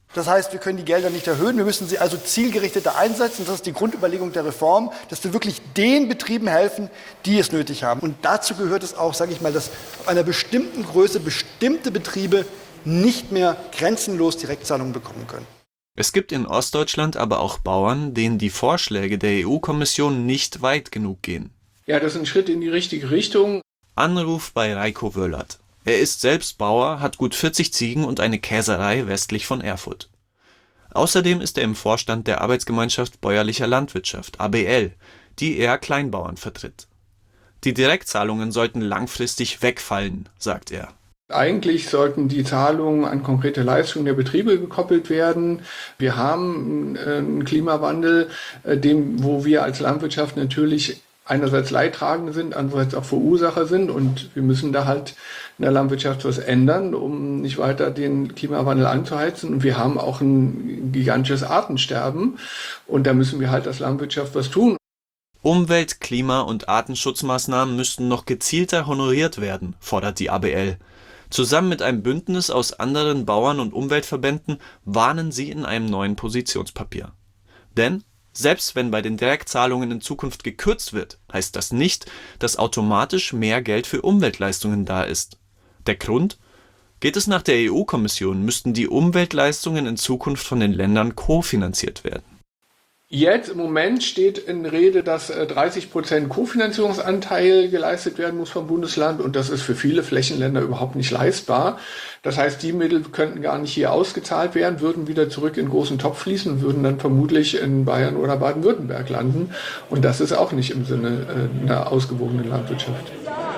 Das heißt, wir können die Gelder nicht erhöhen, wir müssen sie also zielgerichteter einsetzen. Das ist die Grundüberlegung der Reform, dass wir wirklich den Betrieben helfen, die es nötig haben. Und dazu gehört es auch, sage ich mal, dass auf einer bestimmten Größe bestimmte Betriebe nicht mehr grenzenlos Direktzahlungen bekommen können.
Es gibt in Ostdeutschland aber auch Bauern, denen die Vorschläge der EU-Kommission nicht weit genug gehen.
Ja, das ist ein Schritt in die richtige Richtung.
Anruf bei Reiko Wöllert. Er ist selbst Bauer, hat gut 40 Ziegen und eine Käserei westlich von Erfurt. Außerdem ist er im Vorstand der Arbeitsgemeinschaft Bäuerlicher Landwirtschaft, ABL, die eher Kleinbauern vertritt. Die Direktzahlungen sollten langfristig wegfallen, sagt er.
Eigentlich sollten die Zahlungen an konkrete Leistungen der Betriebe gekoppelt werden. Wir haben einen Klimawandel, wo wir als Landwirtschaft natürlich einerseits Leidtragende sind, andererseits auch Verursacher sind, und wir müssen da halt in der Landwirtschaft was ändern, um nicht weiter den Klimawandel anzuheizen. Und wir haben auch ein gigantisches Artensterben, und da müssen wir halt als Landwirtschaft was tun.
Umwelt-, Klima- und Artenschutzmaßnahmen müssten noch gezielter honoriert werden, fordert die ABL. Zusammen mit einem Bündnis aus anderen Bauern- und Umweltverbänden warnen sie in einem neuen Positionspapier. Denn selbst wenn bei den Direktzahlungen in Zukunft gekürzt wird, heißt das nicht, dass automatisch mehr Geld für Umweltleistungen da ist. Der Grund? Geht es nach der EU-Kommission, müssten die Umweltleistungen in Zukunft von den Ländern kofinanziert werden.
Jetzt im Moment steht in Rede, dass 30% Kofinanzierungsanteil geleistet werden muss vom Bundesland, und das ist für viele Flächenländer überhaupt nicht leistbar. Das heißt, die Mittel könnten gar nicht hier ausgezahlt werden, würden wieder zurück in den großen Topf fließen und würden dann vermutlich in Bayern oder Baden-Württemberg landen. Und das ist auch nicht im Sinne einer ausgewogenen Landwirtschaft.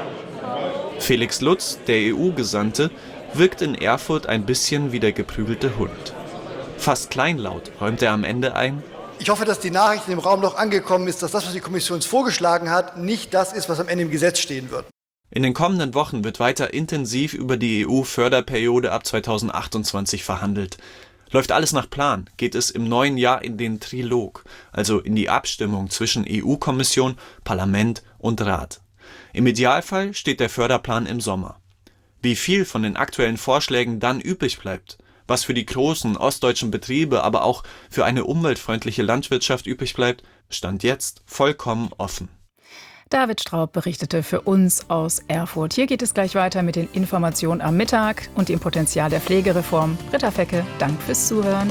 Felix Lutz, der EU-Gesandte, wirkt in Erfurt ein bisschen wie der geprügelte Hund. Fast kleinlaut räumt er am Ende ein:
Ich hoffe, dass die Nachricht im Raum noch angekommen ist, dass das, was die Kommission uns vorgeschlagen hat, nicht das ist, was am Ende im Gesetz stehen wird.
In den kommenden Wochen wird weiter intensiv über die EU-Förderperiode ab 2028 verhandelt. Läuft alles nach Plan, geht es im neuen Jahr in den Trilog, also in die Abstimmung zwischen EU-Kommission, Parlament und Rat. Im Idealfall steht der Förderplan im Sommer. Wie viel von den aktuellen Vorschlägen dann übrig bleibt, was für die großen ostdeutschen Betriebe, aber auch für eine umweltfreundliche Landwirtschaft übrig bleibt, stand jetzt vollkommen offen.
David Straub berichtete für uns aus Erfurt. Hier geht es gleich weiter mit den Informationen am Mittag und dem Potenzial der Pflegereform. Britta Fecke, Dank fürs Zuhören.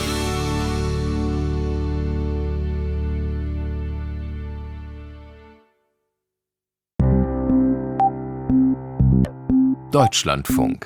Deutschlandfunk.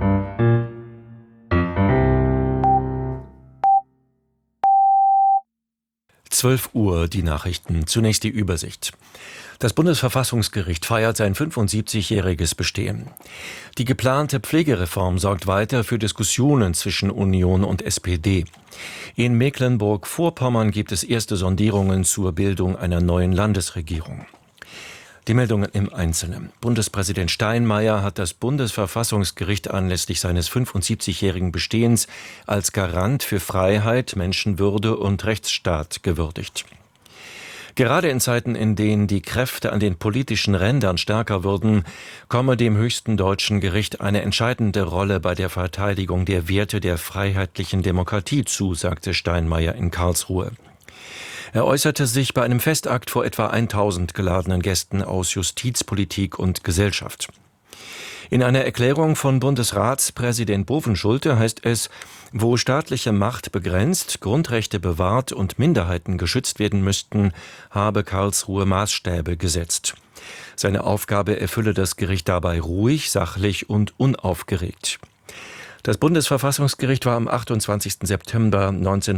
Uhr, die Nachrichten. Zunächst die Übersicht. Das Bundesverfassungsgericht feiert sein 75-jähriges Bestehen. Die geplante Pflegereform sorgt weiter für Diskussionen zwischen Union und SPD. In Mecklenburg-Vorpommern gibt es erste Sondierungen zur Bildung einer neuen Landesregierung. Die Meldungen im Einzelnen. Bundespräsident Steinmeier hat das Bundesverfassungsgericht anlässlich seines 75-jährigen Bestehens als Garant für Freiheit, Menschenwürde und Rechtsstaat gewürdigt. Gerade in Zeiten, in denen die Kräfte an den politischen Rändern stärker würden, komme dem höchsten deutschen Gericht eine entscheidende Rolle bei der Verteidigung der Werte der freiheitlichen Demokratie zu, sagte Steinmeier in Karlsruhe. Er äußerte sich bei einem Festakt vor etwa 1000 geladenen Gästen aus Justiz, Politik und Gesellschaft. In einer Erklärung von Bundesratspräsident Bovenschulte heißt es, wo staatliche Macht begrenzt, Grundrechte bewahrt und Minderheiten geschützt werden müssten, habe Karlsruhe Maßstäbe gesetzt. Seine Aufgabe erfülle das Gericht dabei ruhig, sachlich und unaufgeregt. Das Bundesverfassungsgericht war am 28. September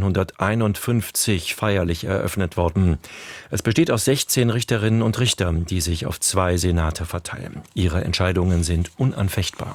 1951 feierlich eröffnet worden. Es besteht aus 16 Richterinnen und Richtern, die sich auf 2 Senate verteilen. Ihre Entscheidungen sind unanfechtbar.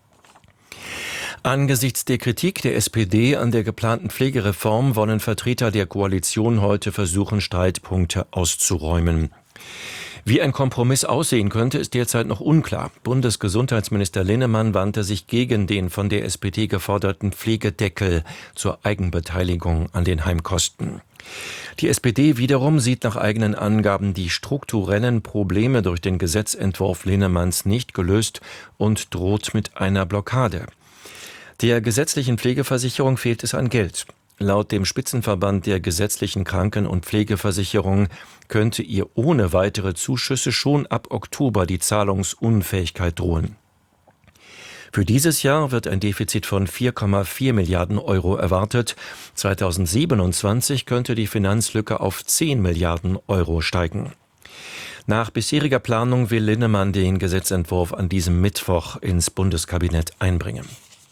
Angesichts der Kritik der SPD an der geplanten Pflegereform wollen Vertreter der Koalition heute versuchen, Streitpunkte auszuräumen. Wie ein Kompromiss aussehen könnte, ist derzeit noch unklar. Bundesgesundheitsminister Linnemann wandte sich gegen den von der SPD geforderten Pflegedeckel zur Eigenbeteiligung an den Heimkosten. Die SPD wiederum sieht nach eigenen Angaben die strukturellen Probleme durch den Gesetzentwurf Linnemanns nicht gelöst und droht mit einer Blockade. Der gesetzlichen Pflegeversicherung fehlt es an Geld. Laut dem Spitzenverband der gesetzlichen Kranken- und Pflegeversicherung könnte ihr ohne weitere Zuschüsse schon ab Oktober die Zahlungsunfähigkeit drohen. Für dieses Jahr wird ein Defizit von 4,4 Milliarden Euro erwartet. 2027 könnte die Finanzlücke auf 10 Milliarden Euro steigen. Nach bisheriger Planung will Linnemann den Gesetzentwurf an diesem Mittwoch ins Bundeskabinett einbringen.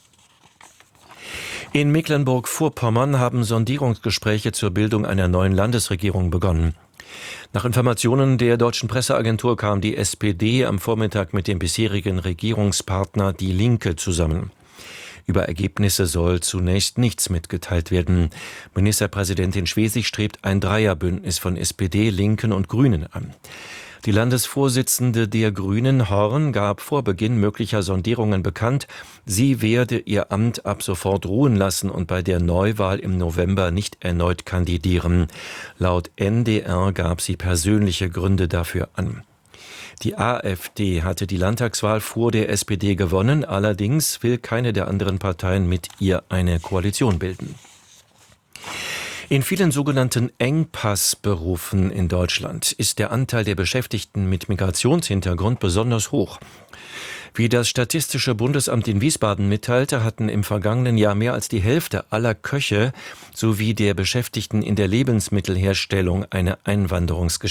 In Mecklenburg-Vorpommern haben Sondierungsgespräche zur Bildung einer neuen Landesregierung begonnen. Nach Informationen der deutschen Presseagentur kam die SPD am Vormittag mit dem bisherigen Regierungspartner Die Linke zusammen. Über Ergebnisse soll zunächst nichts mitgeteilt werden. Ministerpräsidentin Schwesig strebt ein Dreierbündnis von SPD, Linken und Grünen an. Die Landesvorsitzende der Grünen, Horn, gab vor Beginn möglicher Sondierungen bekannt, sie werde ihr Amt ab sofort ruhen lassen und bei der Neuwahl im November nicht erneut kandidieren. Laut NDR gab sie persönliche Gründe dafür an. Die AfD hatte die Landtagswahl vor der SPD gewonnen, allerdings will keine der anderen Parteien mit ihr eine Koalition bilden. In vielen sogenannten Engpassberufen in Deutschland ist der Anteil der Beschäftigten mit Migrationshintergrund besonders hoch. Wie das Statistische Bundesamt in Wiesbaden mitteilte, hatten im vergangenen Jahr mehr als die Hälfte aller Köche sowie der Beschäftigten in der Lebensmittelherstellung eine Einwanderungsgeschichte.